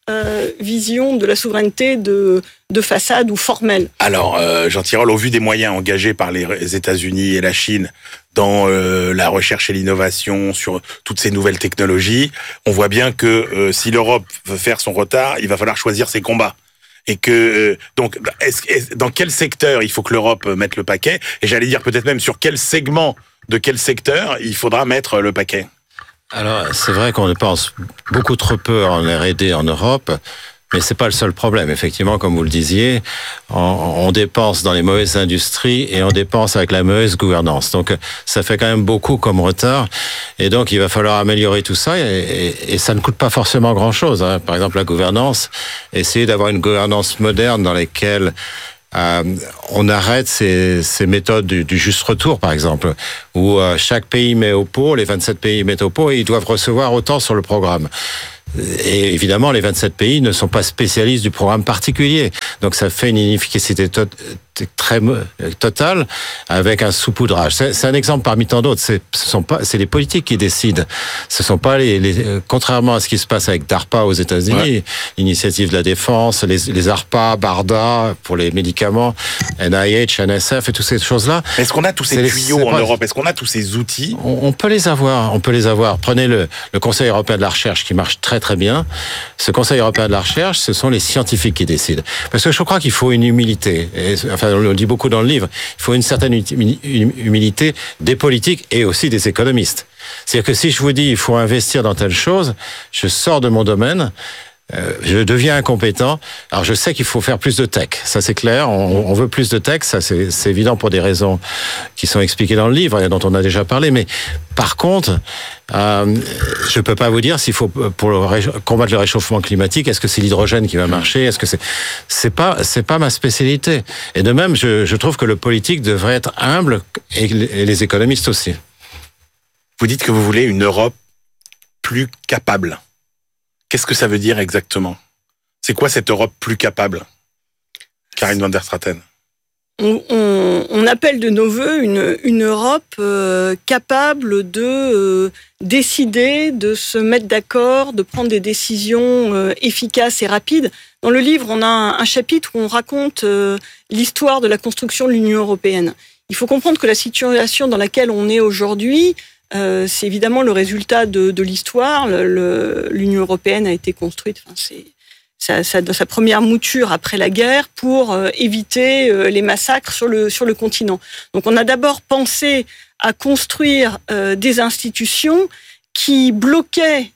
euh, vision de la souveraineté de, de façade ou formelle. Alors, euh, Jean Tirole, au vu des moyens engagés par les États-Unis et la Chine dans euh, la recherche et l'innovation sur toutes ces nouvelles technologies, on voit bien que euh, si l'Europe veut faire son retard, il va falloir choisir ses combats. Et que euh, donc, est-ce, est, dans quel secteur il faut que l'Europe mette le paquet? Et j'allais dire peut-être même sur quel segment de quel secteur il faudra mettre le paquet. Alors, c'est vrai qu'on dépense beaucoup trop peu en R et D en Europe, mais c'est pas le seul problème. Effectivement, comme vous le disiez, on, on dépense dans les mauvaises industries et on dépense avec la mauvaise gouvernance. Donc, ça fait quand même beaucoup comme retard. Et donc, il va falloir améliorer tout ça. Et, et, et ça ne coûte pas forcément grand-chose, hein. Par exemple, la gouvernance, essayer d'avoir une gouvernance moderne dans laquelle Euh, on arrête ces, ces méthodes du, du juste retour, par exemple, où euh, chaque pays met au pot, les vingt-sept pays mettent au pot et ils doivent recevoir autant sur le programme. Et évidemment, les vingt-sept pays ne sont pas spécialistes du programme particulier. Donc ça fait une inefficacité to- très totale avec un saupoudrage. C'est, c'est un exemple parmi tant d'autres. C'est, ce sont pas, c'est les politiques qui décident. Ce sont pas les, les contrairement à ce qui se passe avec DARPA aux États-Unis, ouais. L'initiative de la défense, les, les ARPA, BARDA pour les médicaments, N I H, N S F et toutes ces choses-là. Est-ce qu'on a tous ces c'est tuyaux les, en pas, Europe? Est-ce qu'on a tous ces outils? on, on peut les avoir. On peut les avoir. Prenez le, le Conseil européen de la recherche qui marche très très bien. Ce Conseil européen de la recherche, ce sont les scientifiques qui décident. Parce que je crois qu'il faut une humilité. Et, enfin, on le dit beaucoup dans le livre. Il faut une certaine humilité des politiques et aussi des économistes. C'est-à-dire que si je vous dis il faut investir dans telle chose, je sors de mon domaine. Euh, je deviens incompétent. Alors je sais qu'il faut faire plus de tech, ça c'est clair. On, on veut plus de tech, ça c'est, c'est évident pour des raisons qui sont expliquées dans le livre et dont on a déjà parlé. Mais par contre, euh, je peux pas vous dire s'il faut pour le ré- combattre le réchauffement climatique, est-ce que c'est l'hydrogène qui va marcher? Est-ce que c'est c'est pas c'est pas ma spécialité. Et de même, je, je trouve que le politique devrait être humble et les économistes aussi. Vous dites que vous voulez une Europe plus capable. Qu'est-ce que ça veut dire exactement? C'est quoi cette Europe plus capable? Karine van der Straten. On, on, on appelle de nos voeux une, une Europe euh, capable de euh, décider, de se mettre d'accord, de prendre des décisions euh, efficaces et rapides. Dans le livre, on a un, un chapitre où on raconte euh, l'histoire de la construction de l'Union européenne. Il faut comprendre que la situation dans laquelle on est aujourd'hui, Euh, c'est évidemment le résultat de, de l'histoire. Le, le, L'Union européenne a été construite, enfin, c'est sa, sa, sa première mouture après la guerre pour euh, éviter euh, les massacres sur le, sur le continent. Donc on a d'abord pensé à construire euh, des institutions qui bloquaient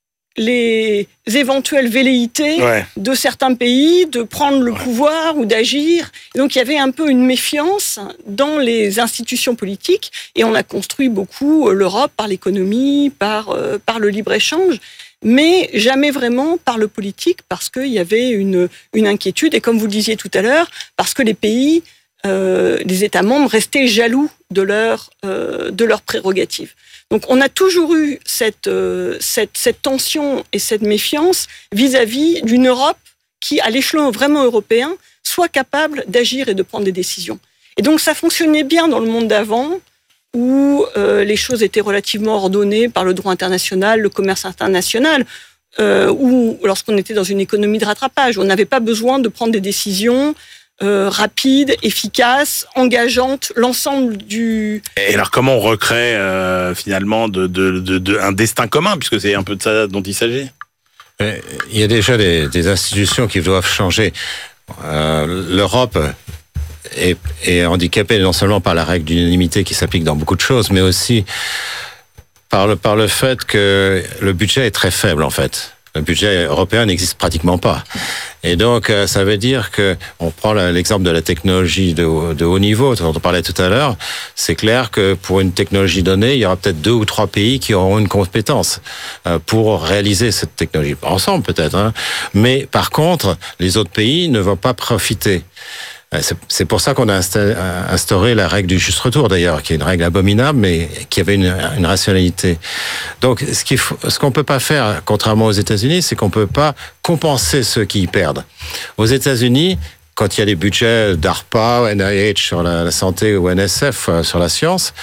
les éventuelles velléités ouais. de certains pays de prendre le ouais. pouvoir ou d'agir. Et donc il y avait un peu une méfiance dans les institutions politiques et on a construit beaucoup l'Europe par l'économie, par, euh, par le libre-échange, mais jamais vraiment par le politique parce qu'il y avait une, une inquiétude et comme vous le disiez tout à l'heure, parce que les pays, euh, les États membres restaient jaloux de leurs euh, de leurs prérogatives. Donc on a toujours eu cette, euh, cette, cette tension et cette méfiance vis-à-vis d'une Europe qui, à l'échelon vraiment européen, soit capable d'agir et de prendre des décisions. Et donc ça fonctionnait bien dans le monde d'avant, où euh, les choses étaient relativement ordonnées par le droit international, le commerce international, euh, ou lorsqu'on était dans une économie de rattrapage. On n'avait pas besoin de prendre des décisions Euh, rapide, efficace, engageante, l'ensemble du... Et alors comment on recrée euh, finalement de, de, de, de, un destin commun, puisque c'est un peu de ça dont il s'agit? Il y a déjà des, des institutions qui doivent changer. Euh, L'Europe est, est handicapée non seulement par la règle d'unanimité qui s'applique dans beaucoup de choses, mais aussi par le, par le fait que le budget est très faible en fait. Le budget européen n'existe pratiquement pas. Et donc, ça veut dire que, on prend l'exemple de la technologie de haut, de haut niveau, dont on parlait tout à l'heure, c'est clair que pour une technologie donnée, il y aura peut-être deux ou trois pays qui auront une compétence pour réaliser cette technologie. Ensemble peut-être, hein. Mais par contre, les autres pays ne vont pas profiter. C'est pour ça qu'on a instauré la règle du juste retour, d'ailleurs, qui est une règle abominable, mais qui avait une, une rationalité. Donc, ce qu'il faut, ce qu'on peut pas faire, contrairement aux États-Unis, c'est qu'on peut pas compenser ceux qui y perdent. Aux États-Unis, quand il y a des budgets d'ARPA, N I H sur la, la santé ou N S F sur la science,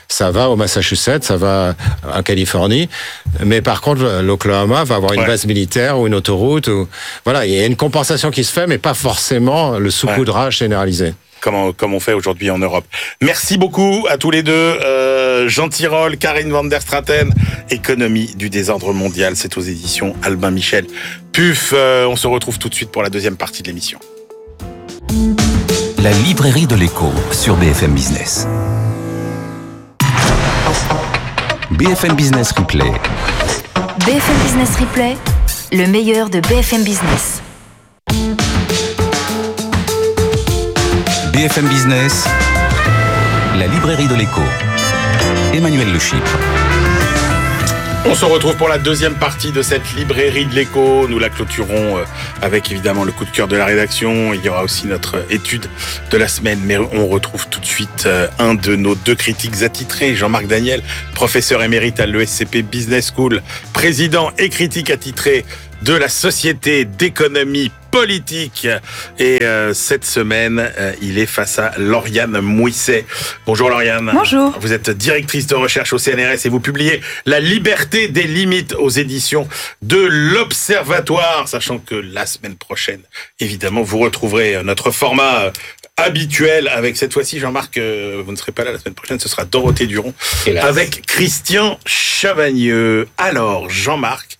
ça va au Massachusetts, ça va en Californie. Mais par contre, l'Oklahoma va avoir une ouais. base militaire ou une autoroute. Ou... Voilà, il y a une compensation qui se fait, mais pas forcément le saupoudrage ouais. généralisé. Comme on, comme on fait aujourd'hui en Europe. Merci beaucoup à tous les deux. Euh, Jean Tirole, Karine van der Straten, Économie du désordre mondial. C'est aux éditions Albin Michel. Puf, euh, on se retrouve tout de suite pour la deuxième partie de l'émission. La librairie de l'écho sur B F M Business. B F M Business Replay. B F M Business Replay, le meilleur de B F M Business. B F M Business, la librairie de l'écho. Emmanuel Le Chypre. On se retrouve pour la deuxième partie de cette librairie de l'écho. Nous la clôturons avec évidemment le coup de cœur de la rédaction. Il y aura aussi notre étude de la semaine. Mais on retrouve tout de suite un de nos deux critiques attitrés, Jean-Marc Daniel, professeur émérite à l'E S C P Business School, président et critique attitré de la Société d'économie politique. Et euh, cette semaine, euh, il est face à Lauriane Mouisset. Bonjour Lauriane. Bonjour. Vous êtes directrice de recherche au C N R S et vous publiez La liberté des limites aux éditions de l'Observatoire, sachant que la semaine prochaine, évidemment, vous retrouverez notre format habituel avec cette fois-ci, Jean-Marc, euh, vous ne serez pas là la semaine prochaine, ce sera Dorothée Duron Hélas. Avec Christian Chavagneux. Alors, Jean-Marc,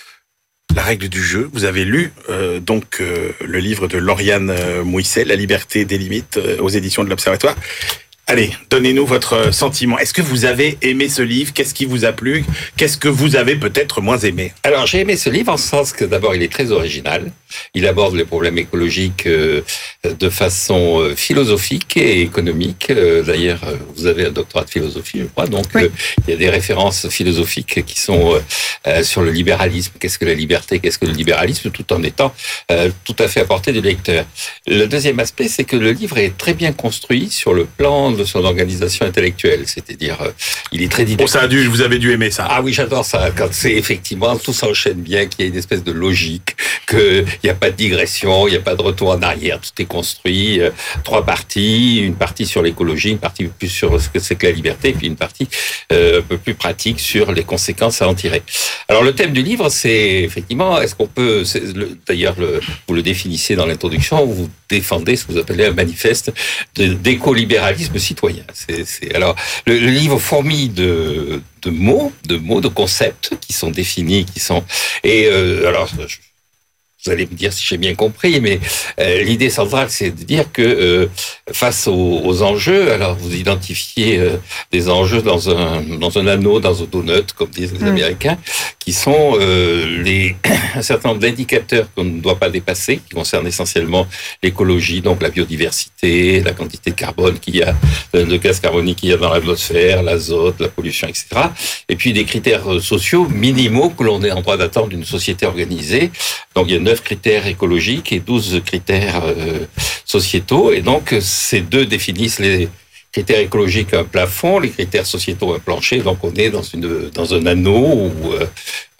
la règle du jeu, vous avez lu euh, donc euh, le livre de Lauriane euh, Mouisset, La liberté des limites, euh, aux éditions de l'Observatoire. Allez, donnez-nous votre sentiment. Est-ce que vous avez aimé ce livre ? Qu'est-ce qui vous a plu ? Qu'est-ce que vous avez peut-être moins aimé ? Alors, j'ai aimé ce livre en ce sens que d'abord, il est très original. Il aborde les problèmes écologiques euh, de façon euh, philosophique et économique. Euh, d'ailleurs, euh, vous avez un doctorat de philosophie, je crois. Donc, oui. euh, il y a des références philosophiques qui sont euh, sur le libéralisme. Qu'est-ce que la liberté ? Qu'est-ce que le libéralisme ? Tout en étant euh, tout à fait à portée du lecteur. Le deuxième aspect, c'est que le livre est très bien construit sur le plan de son organisation intellectuelle. C'est-à-dire, euh, il est très didactique. Bon, ça a dû, vous avez dû aimer ça. Ah oui, j'adore ça. Quand c'est effectivement, tout s'enchaîne bien, qu'il y a une espèce de logique, que il n'y a pas de digression, il n'y a pas de retour en arrière, tout est construit, euh, trois parties, une partie sur l'écologie, une partie plus sur ce que c'est que la liberté, et puis une partie euh, un peu plus pratique sur les conséquences à en tirer. Alors le thème du livre, c'est effectivement, est-ce qu'on peut, le, d'ailleurs le, vous le définissez dans l'introduction, vous défendez ce que vous appelez un manifeste de, d'écolibéralisme citoyen. C'est, c'est, alors le, le livre fourmille de, de mots, de mots, de concepts qui sont définis, qui sont, et euh, alors je, vous allez me dire si j'ai bien compris, mais euh, l'idée centrale, c'est de dire que euh, face aux, aux enjeux, alors vous identifiez euh, des enjeux dans un dans un anneau, dans un donut, comme disent les mmh. Américains, qui sont euh, les un certain nombre d'indicateurs qu'on ne doit pas dépasser, qui concernent essentiellement l'écologie, donc la biodiversité, la quantité de carbone qu'il y a, de gaz carbonique qu'il y a dans l'atmosphère, l'azote, la pollution, et cetera. Et puis des critères sociaux minimaux que l'on est en droit d'attendre d'une société organisée. Donc il y a neuf critères écologiques et douze critères euh, sociétaux. Et donc, ces deux définissent les critères écologiques un plafond, les critères sociétaux un plancher. Donc, on est dans, une, dans un anneau ou euh,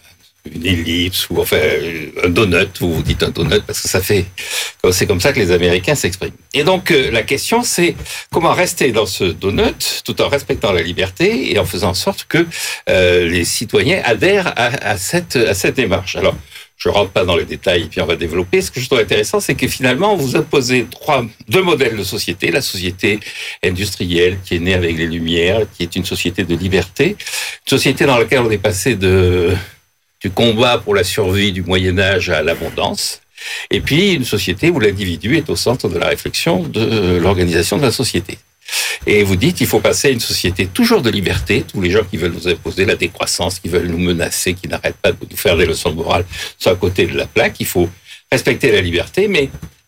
une ellipse ou enfin un donut. Vous dites un donut parce que ça fait... C'est comme ça que les Américains s'expriment. Et donc, euh, la question, c'est comment rester dans ce donut tout en respectant la liberté et en faisant en sorte que euh, les citoyens adhèrent à, à, cette, à cette démarche. Alors, je rentre pas dans les détails, puis on va développer. Ce que je trouve intéressant, c'est que finalement, vous opposez trois, deux modèles de société. La société industrielle, qui est née avec les Lumières, qui est une société de liberté. Une société dans laquelle on est passé de, du combat pour la survie du Moyen-Âge à l'abondance. Et puis, une société où l'individu est au centre de la réflexion de l'organisation de la société. Et vous dites, il faut passer à une société toujours de liberté. Tous les gens qui veulent nous imposer la décroissance, qui veulent nous menacer, qui n'arrêtent pas de nous faire des leçons de morale, sont à côté de la plaque. Il faut respecter la liberté, mais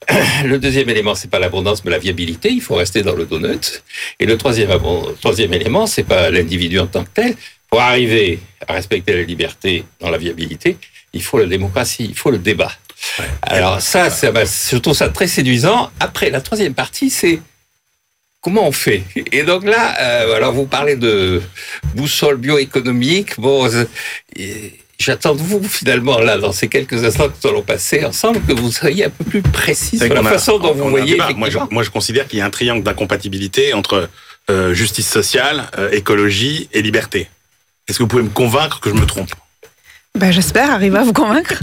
le deuxième élément, c'est pas l'abondance, mais la viabilité. Il faut rester dans le donut. Et le troisième, le troisième élément, c'est pas l'individu en tant que tel. Pour arriver à respecter la liberté dans la viabilité, il faut la démocratie, il faut le débat. Ouais. Alors ça, ça je trouve ça très séduisant. Après, la troisième partie, c'est comment on fait ? Et donc là, euh, alors vous parlez de boussole bioéconomique. Bon, euh, j'attends de vous finalement là, dans ces quelques instants que nous allons passer ensemble, que vous soyez un peu plus précis sur la a, façon dont vous voyez. Moi je, moi, je considère qu'il y a un triangle d'incompatibilité entre euh, justice sociale, euh, écologie et liberté. Est-ce que vous pouvez me convaincre que je me trompe ? Ben, j'espère arriver à vous convaincre.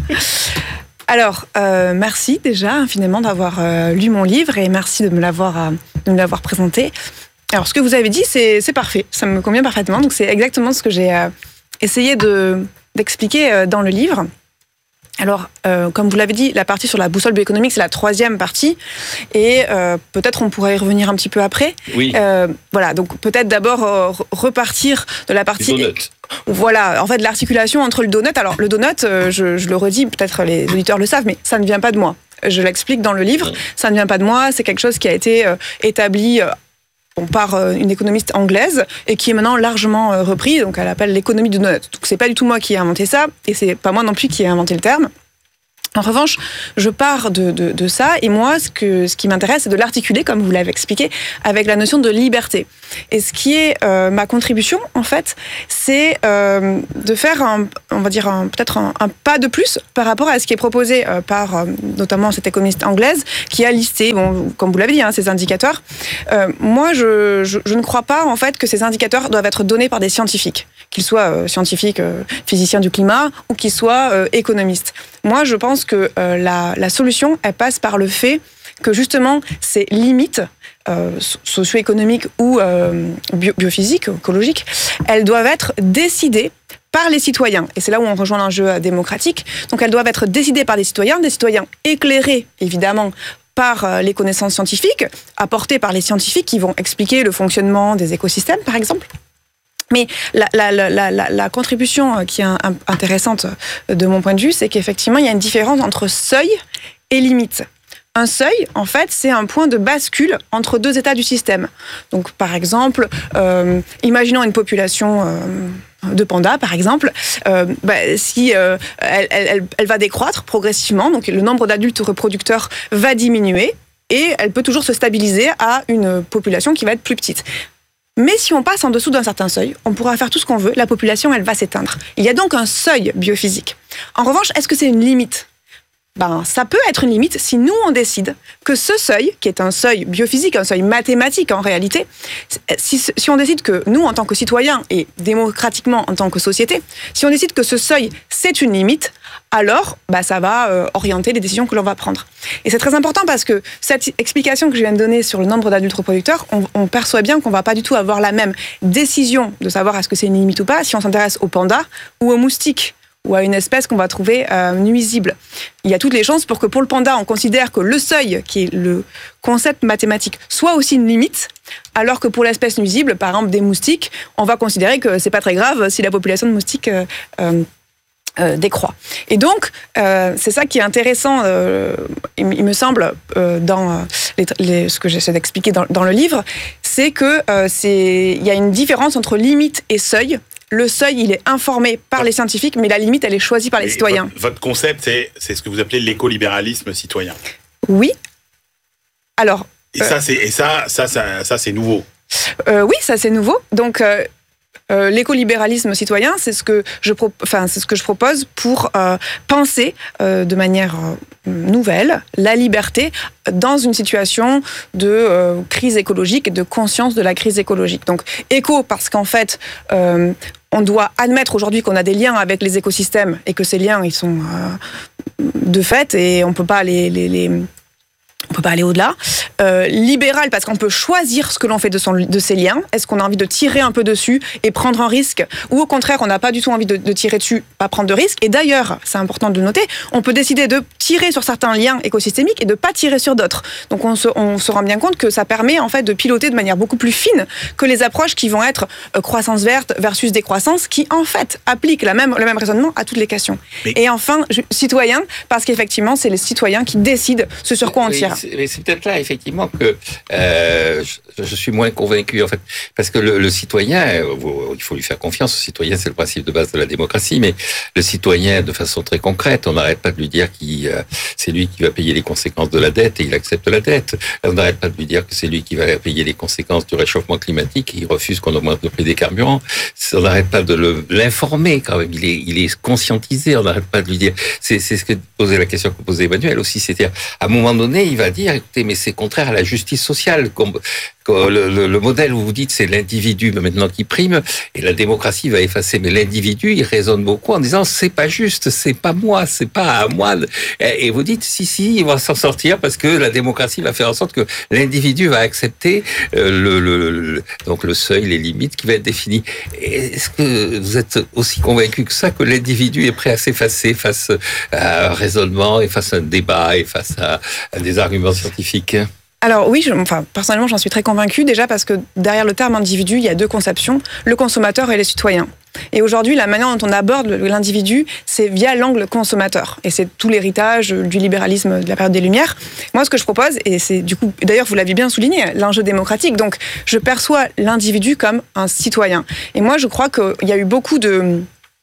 Alors, euh, merci déjà infiniment d'avoir euh, lu mon livre et merci de me l'avoir, euh, de me l'avoir présenté. Alors, ce que vous avez dit, c'est, c'est parfait. Ça me convient parfaitement. Donc, c'est exactement ce que j'ai euh, essayé de, d'expliquer euh, dans le livre. Alors, euh, comme vous l'avez dit, la partie sur la boussole bioéconomique, c'est la troisième partie. Et euh, peut-être on pourrait y revenir un petit peu après. Oui. Euh, voilà, donc peut-être d'abord euh, repartir de la partie... Les donuts. Voilà, en fait, l'articulation entre le donut. Alors, le donut, euh, je, je le redis, peut-être les auditeurs le savent, mais ça ne vient pas de moi. Je l'explique dans le livre. Oui. Ça ne vient pas de moi. C'est quelque chose qui a été euh, établi... Euh, Bon, par une économiste anglaise et qui est maintenant largement euh, repris, donc elle appelle l'économie du donut. Donc c'est pas du tout moi qui ai inventé ça et c'est pas moi non plus qui ai inventé le terme. En revanche, je pars de, de, de ça et moi, ce, que, ce qui m'intéresse, c'est de l'articuler, comme vous l'avez expliqué, avec la notion de liberté. Et ce qui est euh, ma contribution, en fait, c'est euh, de faire, un, on va dire, un, peut-être un, un pas de plus par rapport à ce qui est proposé euh, par euh, notamment cette économiste anglaise qui a listé, bon, comme vous l'avez dit, hein, ces indicateurs. Euh, moi, je, je, je ne crois pas, en fait, que ces indicateurs doivent être donnés par des scientifiques, qu'ils soient euh, scientifiques, euh, physiciens du climat ou qu'ils soient euh, économistes. Moi, je pense que euh, la, la solution, elle passe par le fait que justement, ces limites euh, socio-économiques ou euh, bio, biophysiques, écologiques, elles doivent être décidées par les citoyens. Et c'est là où on rejoint l'enjeu démocratique. Donc, elles doivent être décidées par des citoyens, des citoyens éclairés, évidemment, par les connaissances scientifiques, apportées par les scientifiques qui vont expliquer le fonctionnement des écosystèmes, par exemple. Mais la, la, la, la, la contribution qui est intéressante de mon point de vue, c'est qu'effectivement, il y a une différence entre seuil et limite. Un seuil, en fait, c'est un point de bascule entre deux états du système. Donc, par exemple, euh, imaginons une population euh, de pandas, par exemple, euh, bah, si euh, elle, elle, elle va décroître progressivement, donc le nombre d'adultes reproducteurs va diminuer, et elle peut toujours se stabiliser à une population qui va être plus petite. Mais si on passe en dessous d'un certain seuil, on pourra faire tout ce qu'on veut, la population, elle va s'éteindre. Il y a donc un seuil biophysique. En revanche, est-ce que c'est une limite ? Ben, ça peut être une limite si nous, on décide que ce seuil, qui est un seuil biophysique, un seuil mathématique en réalité, si, si on décide que nous, en tant que citoyens et démocratiquement en tant que société, si on décide que ce seuil, c'est une limite, alors bah, ça va euh, orienter les décisions que l'on va prendre. Et c'est très important parce que cette explication que je viens de donner sur le nombre d'adultes reproducteurs, on, on perçoit bien qu'on ne va pas du tout avoir la même décision de savoir est-ce que c'est une limite ou pas si on s'intéresse aux pandas ou aux moustiques, ou à une espèce qu'on va trouver euh, nuisible. Il y a toutes les chances pour que pour le panda, on considère que le seuil, qui est le concept mathématique, soit aussi une limite, alors que pour l'espèce nuisible, par exemple des moustiques, on va considérer que c'est pas très grave si la population de moustiques euh, euh, euh, décroît. Et donc, euh, c'est ça qui est intéressant, euh, il, il me semble, euh, dans les, les, ce que j'essaie d'expliquer dans, dans le livre, c'est que euh, c'est, il y a une différence entre limite et seuil. Le seuil, il est informé par les scientifiques, mais la limite, elle est choisie par les et citoyens. Votre, votre concept, c'est, c'est ce que vous appelez l'écolibéralisme citoyen. Oui. Alors. Et euh, ça, c'est et ça, ça, ça, ça, c'est nouveau. Euh, oui, ça, c'est nouveau. Donc, euh, euh, l'écolibéralisme citoyen, c'est ce que je, pro- enfin, c'est ce que je propose pour euh, penser euh, de manière euh, nouvelle la liberté dans une situation de euh, crise écologique et de conscience de la crise écologique. Donc, éco, parce qu'en fait, euh, on doit admettre aujourd'hui qu'on a des liens avec les écosystèmes et que ces liens, ils sont euh, de fait et on peut pas les, les, les on peut pas aller au-delà. Euh, libéral, parce qu'on peut choisir ce que l'on fait de, son, de ces liens. Est-ce qu'on a envie de tirer un peu dessus et prendre un risque ? Ou au contraire, on n'a pas du tout envie de, de tirer dessus, pas prendre de risque. Et d'ailleurs, c'est important de le noter, on peut décider de tirer sur certains liens écosystémiques et de pas tirer sur d'autres. Donc on se, on se rend bien compte que ça permet en fait de piloter de manière beaucoup plus fine que les approches qui vont être euh, croissance verte versus décroissance, qui en fait appliquent la même, le même raisonnement à toutes les questions. Mais... Et enfin, je, citoyen, parce qu'effectivement, c'est les citoyens qui décident ce sur quoi on tire. Mais c'est peut-être là, effectivement, que euh, je, je suis moins convaincu, en fait. Parce que le, le citoyen, euh, il faut lui faire confiance. Le citoyen, c'est le principe de base de la démocratie. Mais le citoyen, de façon très concrète, on n'arrête pas de lui dire que euh, c'est lui qui va payer les conséquences de la dette et il accepte la dette. On n'arrête pas de lui dire que c'est lui qui va payer les conséquences du réchauffement climatique et il refuse qu'on augmente le prix des carburants. On n'arrête pas de le, l'informer, quand même. Il est, il est conscientisé. On n'arrête pas de lui dire... C'est, c'est ce que posait la question que posait Emmanuel aussi. C'est-à-dire, à un moment donné, il va dire écoutez, mais c'est contraire à la justice sociale. Le, le, le modèle où vous dites c'est l'individu maintenant qui prime et la démocratie va effacer, mais l'individu il raisonne beaucoup en disant c'est pas juste, c'est pas moi, c'est pas à moi. Et vous dites si si il va s'en sortir parce que la démocratie va faire en sorte que l'individu va accepter le, le, le donc le seuil, les limites qui va être définies. Est-ce que vous êtes aussi convaincu que ça, que l'individu est prêt à s'effacer face à un raisonnement et face à un débat et face à, à des arguments scientifiques? Alors oui, je, enfin, personnellement, j'en suis très convaincue, déjà parce que derrière le terme individu, il y a deux conceptions, le consommateur et les citoyens. Et aujourd'hui, la manière dont on aborde l'individu, c'est via l'angle consommateur. Et c'est tout l'héritage du libéralisme de la période des Lumières. Moi, ce que je propose, et c'est du coup, d'ailleurs, vous l'avez bien souligné, l'enjeu démocratique. Donc, je perçois l'individu comme un citoyen. Et moi, je crois qu'il y a eu beaucoup de...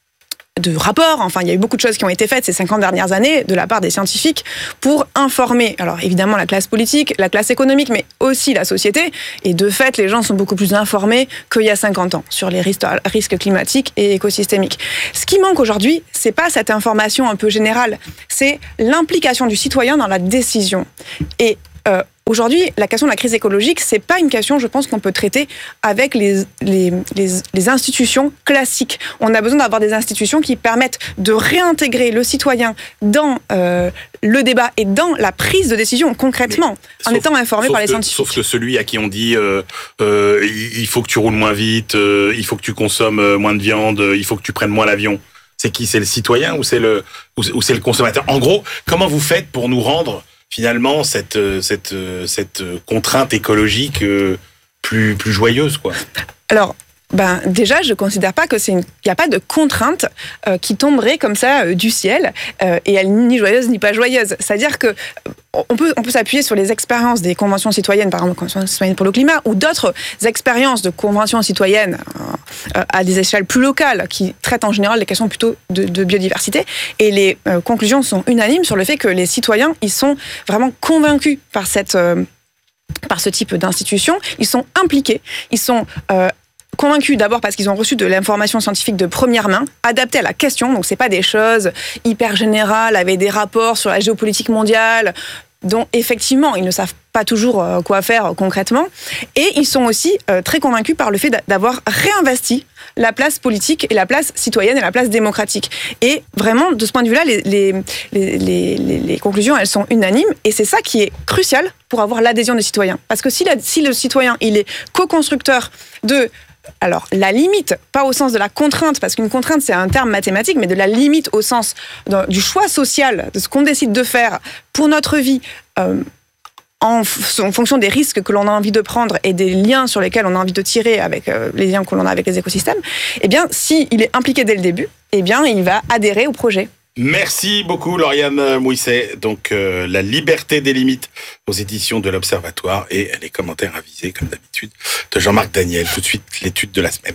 de rapports, enfin il y a eu beaucoup de choses qui ont été faites ces cinquante dernières années de la part des scientifiques pour informer, alors évidemment la classe politique, la classe économique, mais aussi la société, et de fait les gens sont beaucoup plus informés qu'il y a cinquante ans sur les risques, risques climatiques et écosystémiques. Ce qui manque aujourd'hui, c'est pas cette information un peu générale, c'est l'implication du citoyen dans la décision. Et euh, aujourd'hui, la question de la crise écologique, c'est pas une question, je pense, qu'on peut traiter avec les, les, les, les institutions classiques. On a besoin d'avoir des institutions qui permettent de réintégrer le citoyen dans euh, le débat et dans la prise de décision concrètement, mais, en étant informé par les que, scientifiques. Sauf que celui à qui on dit euh, euh, il faut que tu roules moins vite, euh, il faut que tu consommes moins de viande, il faut que tu prennes moins l'avion. C'est qui? C'est le citoyen ou c'est le, ou, ou c'est le consommateur? En gros, comment vous faites pour nous rendre finalement cette cette cette contrainte écologique plus plus joyeuse, quoi? Alors, ben déjà, je considère pas que c'est une, il y a pas de contrainte euh, qui tomberait comme ça euh, du ciel euh, et elle ni joyeuse ni pas joyeuse. C'est-à-dire que on peut on peut s'appuyer sur les expériences des conventions citoyennes, par exemple convention citoyenne pour le climat, ou d'autres expériences de conventions citoyennes euh, à des échelles plus locales qui traitent en général les questions plutôt de, de biodiversité. Et les euh, conclusions sont unanimes sur le fait que les citoyens ils sont vraiment convaincus par cette euh, par ce type d'institution. Ils sont impliqués. Ils sont euh, convaincus d'abord parce qu'ils ont reçu de l'information scientifique de première main, adaptée à la question. Donc c'est pas des choses hyper générales avec des rapports sur la géopolitique mondiale dont effectivement ils ne savent pas toujours quoi faire concrètement. Et ils sont aussi très convaincus par le fait d'avoir réinvesti la place politique et la place citoyenne et la place démocratique. Et vraiment, de ce point de vue-là, les, les, les, les, les conclusions, elles sont unanimes. Et c'est ça qui est crucial pour avoir l'adhésion des citoyens. Parce que si, la, si le citoyen, il est co-constructeur de... Alors, la limite, pas au sens de la contrainte, parce qu'une contrainte, c'est un terme mathématique, mais de la limite au sens de, du choix social, de ce qu'on décide de faire pour notre vie, euh, en, f- en fonction des risques que l'on a envie de prendre et des liens sur lesquels on a envie de tirer avec euh, les liens que l'on a avec les écosystèmes, eh bien, s'il est impliqué dès le début, eh bien, il va adhérer au projet. Merci beaucoup, Lauriane Mouisset. Donc, euh, La liberté des limites aux éditions de l'Observatoire et les commentaires avisés, comme d'habitude, de Jean-Marc Daniel. Tout de suite, l'étude de la semaine.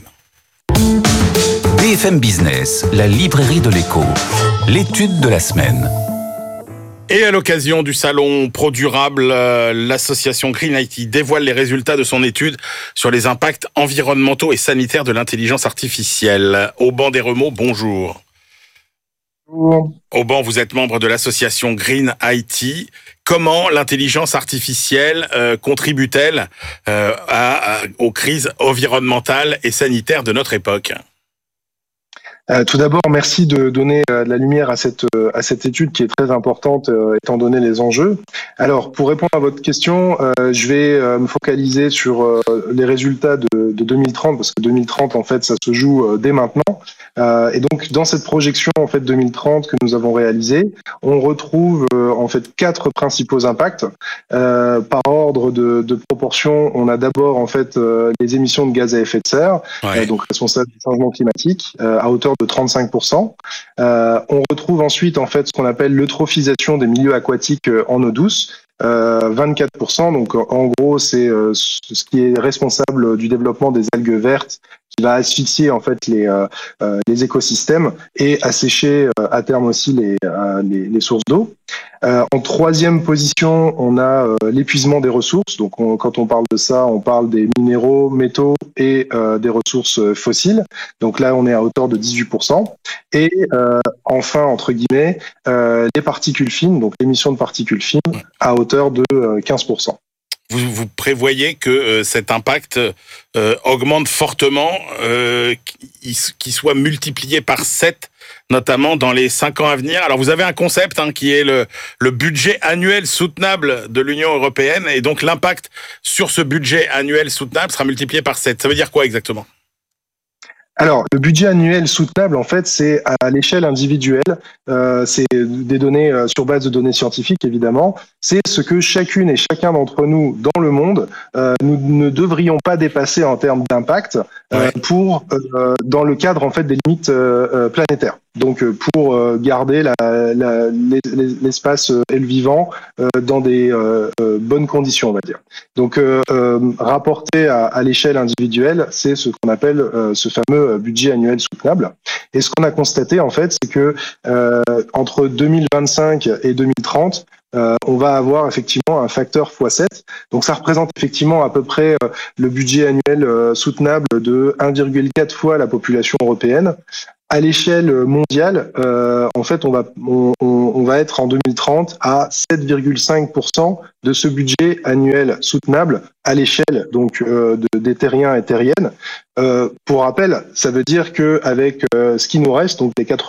B F M Business, la librairie de l'écho. L'étude de la semaine. Et à l'occasion du salon Pro Durable, euh, l'association Green I T dévoile les résultats de son étude sur les impacts environnementaux et sanitaires de l'intelligence artificielle. Auban Desremeaux, bonjour. Auban, vous êtes membre de l'association Green I T. Comment l'intelligence artificielle euh, contribue-t-elle euh, à, à, aux crises environnementales et sanitaires de notre époque ? Euh, tout d'abord, merci de donner euh, de la lumière à cette euh, à cette étude qui est très importante euh, étant donné les enjeux. Alors, pour répondre à votre question, euh, je vais euh, me focaliser sur euh, les résultats de, de deux mille trente parce que deux mille trente, en fait, ça se joue euh, dès maintenant. Euh, et donc, dans cette projection en fait deux mille trente que nous avons réalisée, on retrouve euh, en fait quatre principaux impacts euh, par ordre de, de proportion. On a d'abord en fait euh, les émissions de gaz à effet de serre, ouais. euh, donc responsables du changement climatique, euh, à hauteur de trente-cinq pour cent. Euh, on retrouve ensuite en fait ce qu'on appelle l'eutrophisation des milieux aquatiques en eau douce, euh, vingt-quatre pour cent. Donc en gros, c'est euh, ce qui est responsable du développement des algues vertes, qui va asphyxier en fait les euh, les écosystèmes et assécher euh, à terme aussi les euh, les, les sources d'eau. Euh, en troisième position, on a euh, l'épuisement des ressources. Donc, on, quand on parle de ça, on parle des minéraux, métaux et euh, des ressources fossiles. Donc là, on est à hauteur de dix-huit pour cent. Et euh, enfin, entre guillemets, euh, les particules fines, donc l'émission de particules fines, à hauteur de euh, quinze pour cent. vous, vous prévoyez que euh, cet impact euh, augmente fortement, euh, qu'il soit multiplié par sept, notamment dans les cinq ans à venir. Alors vous avez un concept hein, qui est le, le budget annuel soutenable de l'Union européenne, et donc l'impact sur ce budget annuel soutenable sera multiplié par sept. Ça veut dire quoi exactement ? Alors, le budget annuel soutenable, en fait, c'est à l'échelle individuelle. Euh, c'est des données euh, sur base de données scientifiques, évidemment. C'est ce que chacune et chacun d'entre nous dans le monde, euh, nous ne devrions pas dépasser en termes d'impact euh, ouais. pour euh, dans le cadre en fait des limites euh, planétaires. Donc, pour euh, garder la, la, l'espace euh, et le vivant euh, dans des euh, euh, bonnes conditions, on va dire. Donc, euh, euh, rapporté à, à l'échelle individuelle, c'est ce qu'on appelle euh, ce fameux budget annuel soutenable. Et ce qu'on a constaté, en fait, c'est que euh, entre deux mille vingt-cinq et deux mille trente, euh, on va avoir effectivement un facteur fois sept. Donc, ça représente effectivement à peu près euh, le budget annuel euh, soutenable de un virgule quatre fois la population européenne. À l'échelle mondiale, euh, en fait, on va on, on va être en deux mille trente à sept virgule cinq pour cent de ce budget annuel soutenable à l'échelle donc euh, de, des terriens et terriennes. Euh, pour rappel, ça veut dire que avec euh, ce qui nous reste, donc les quatre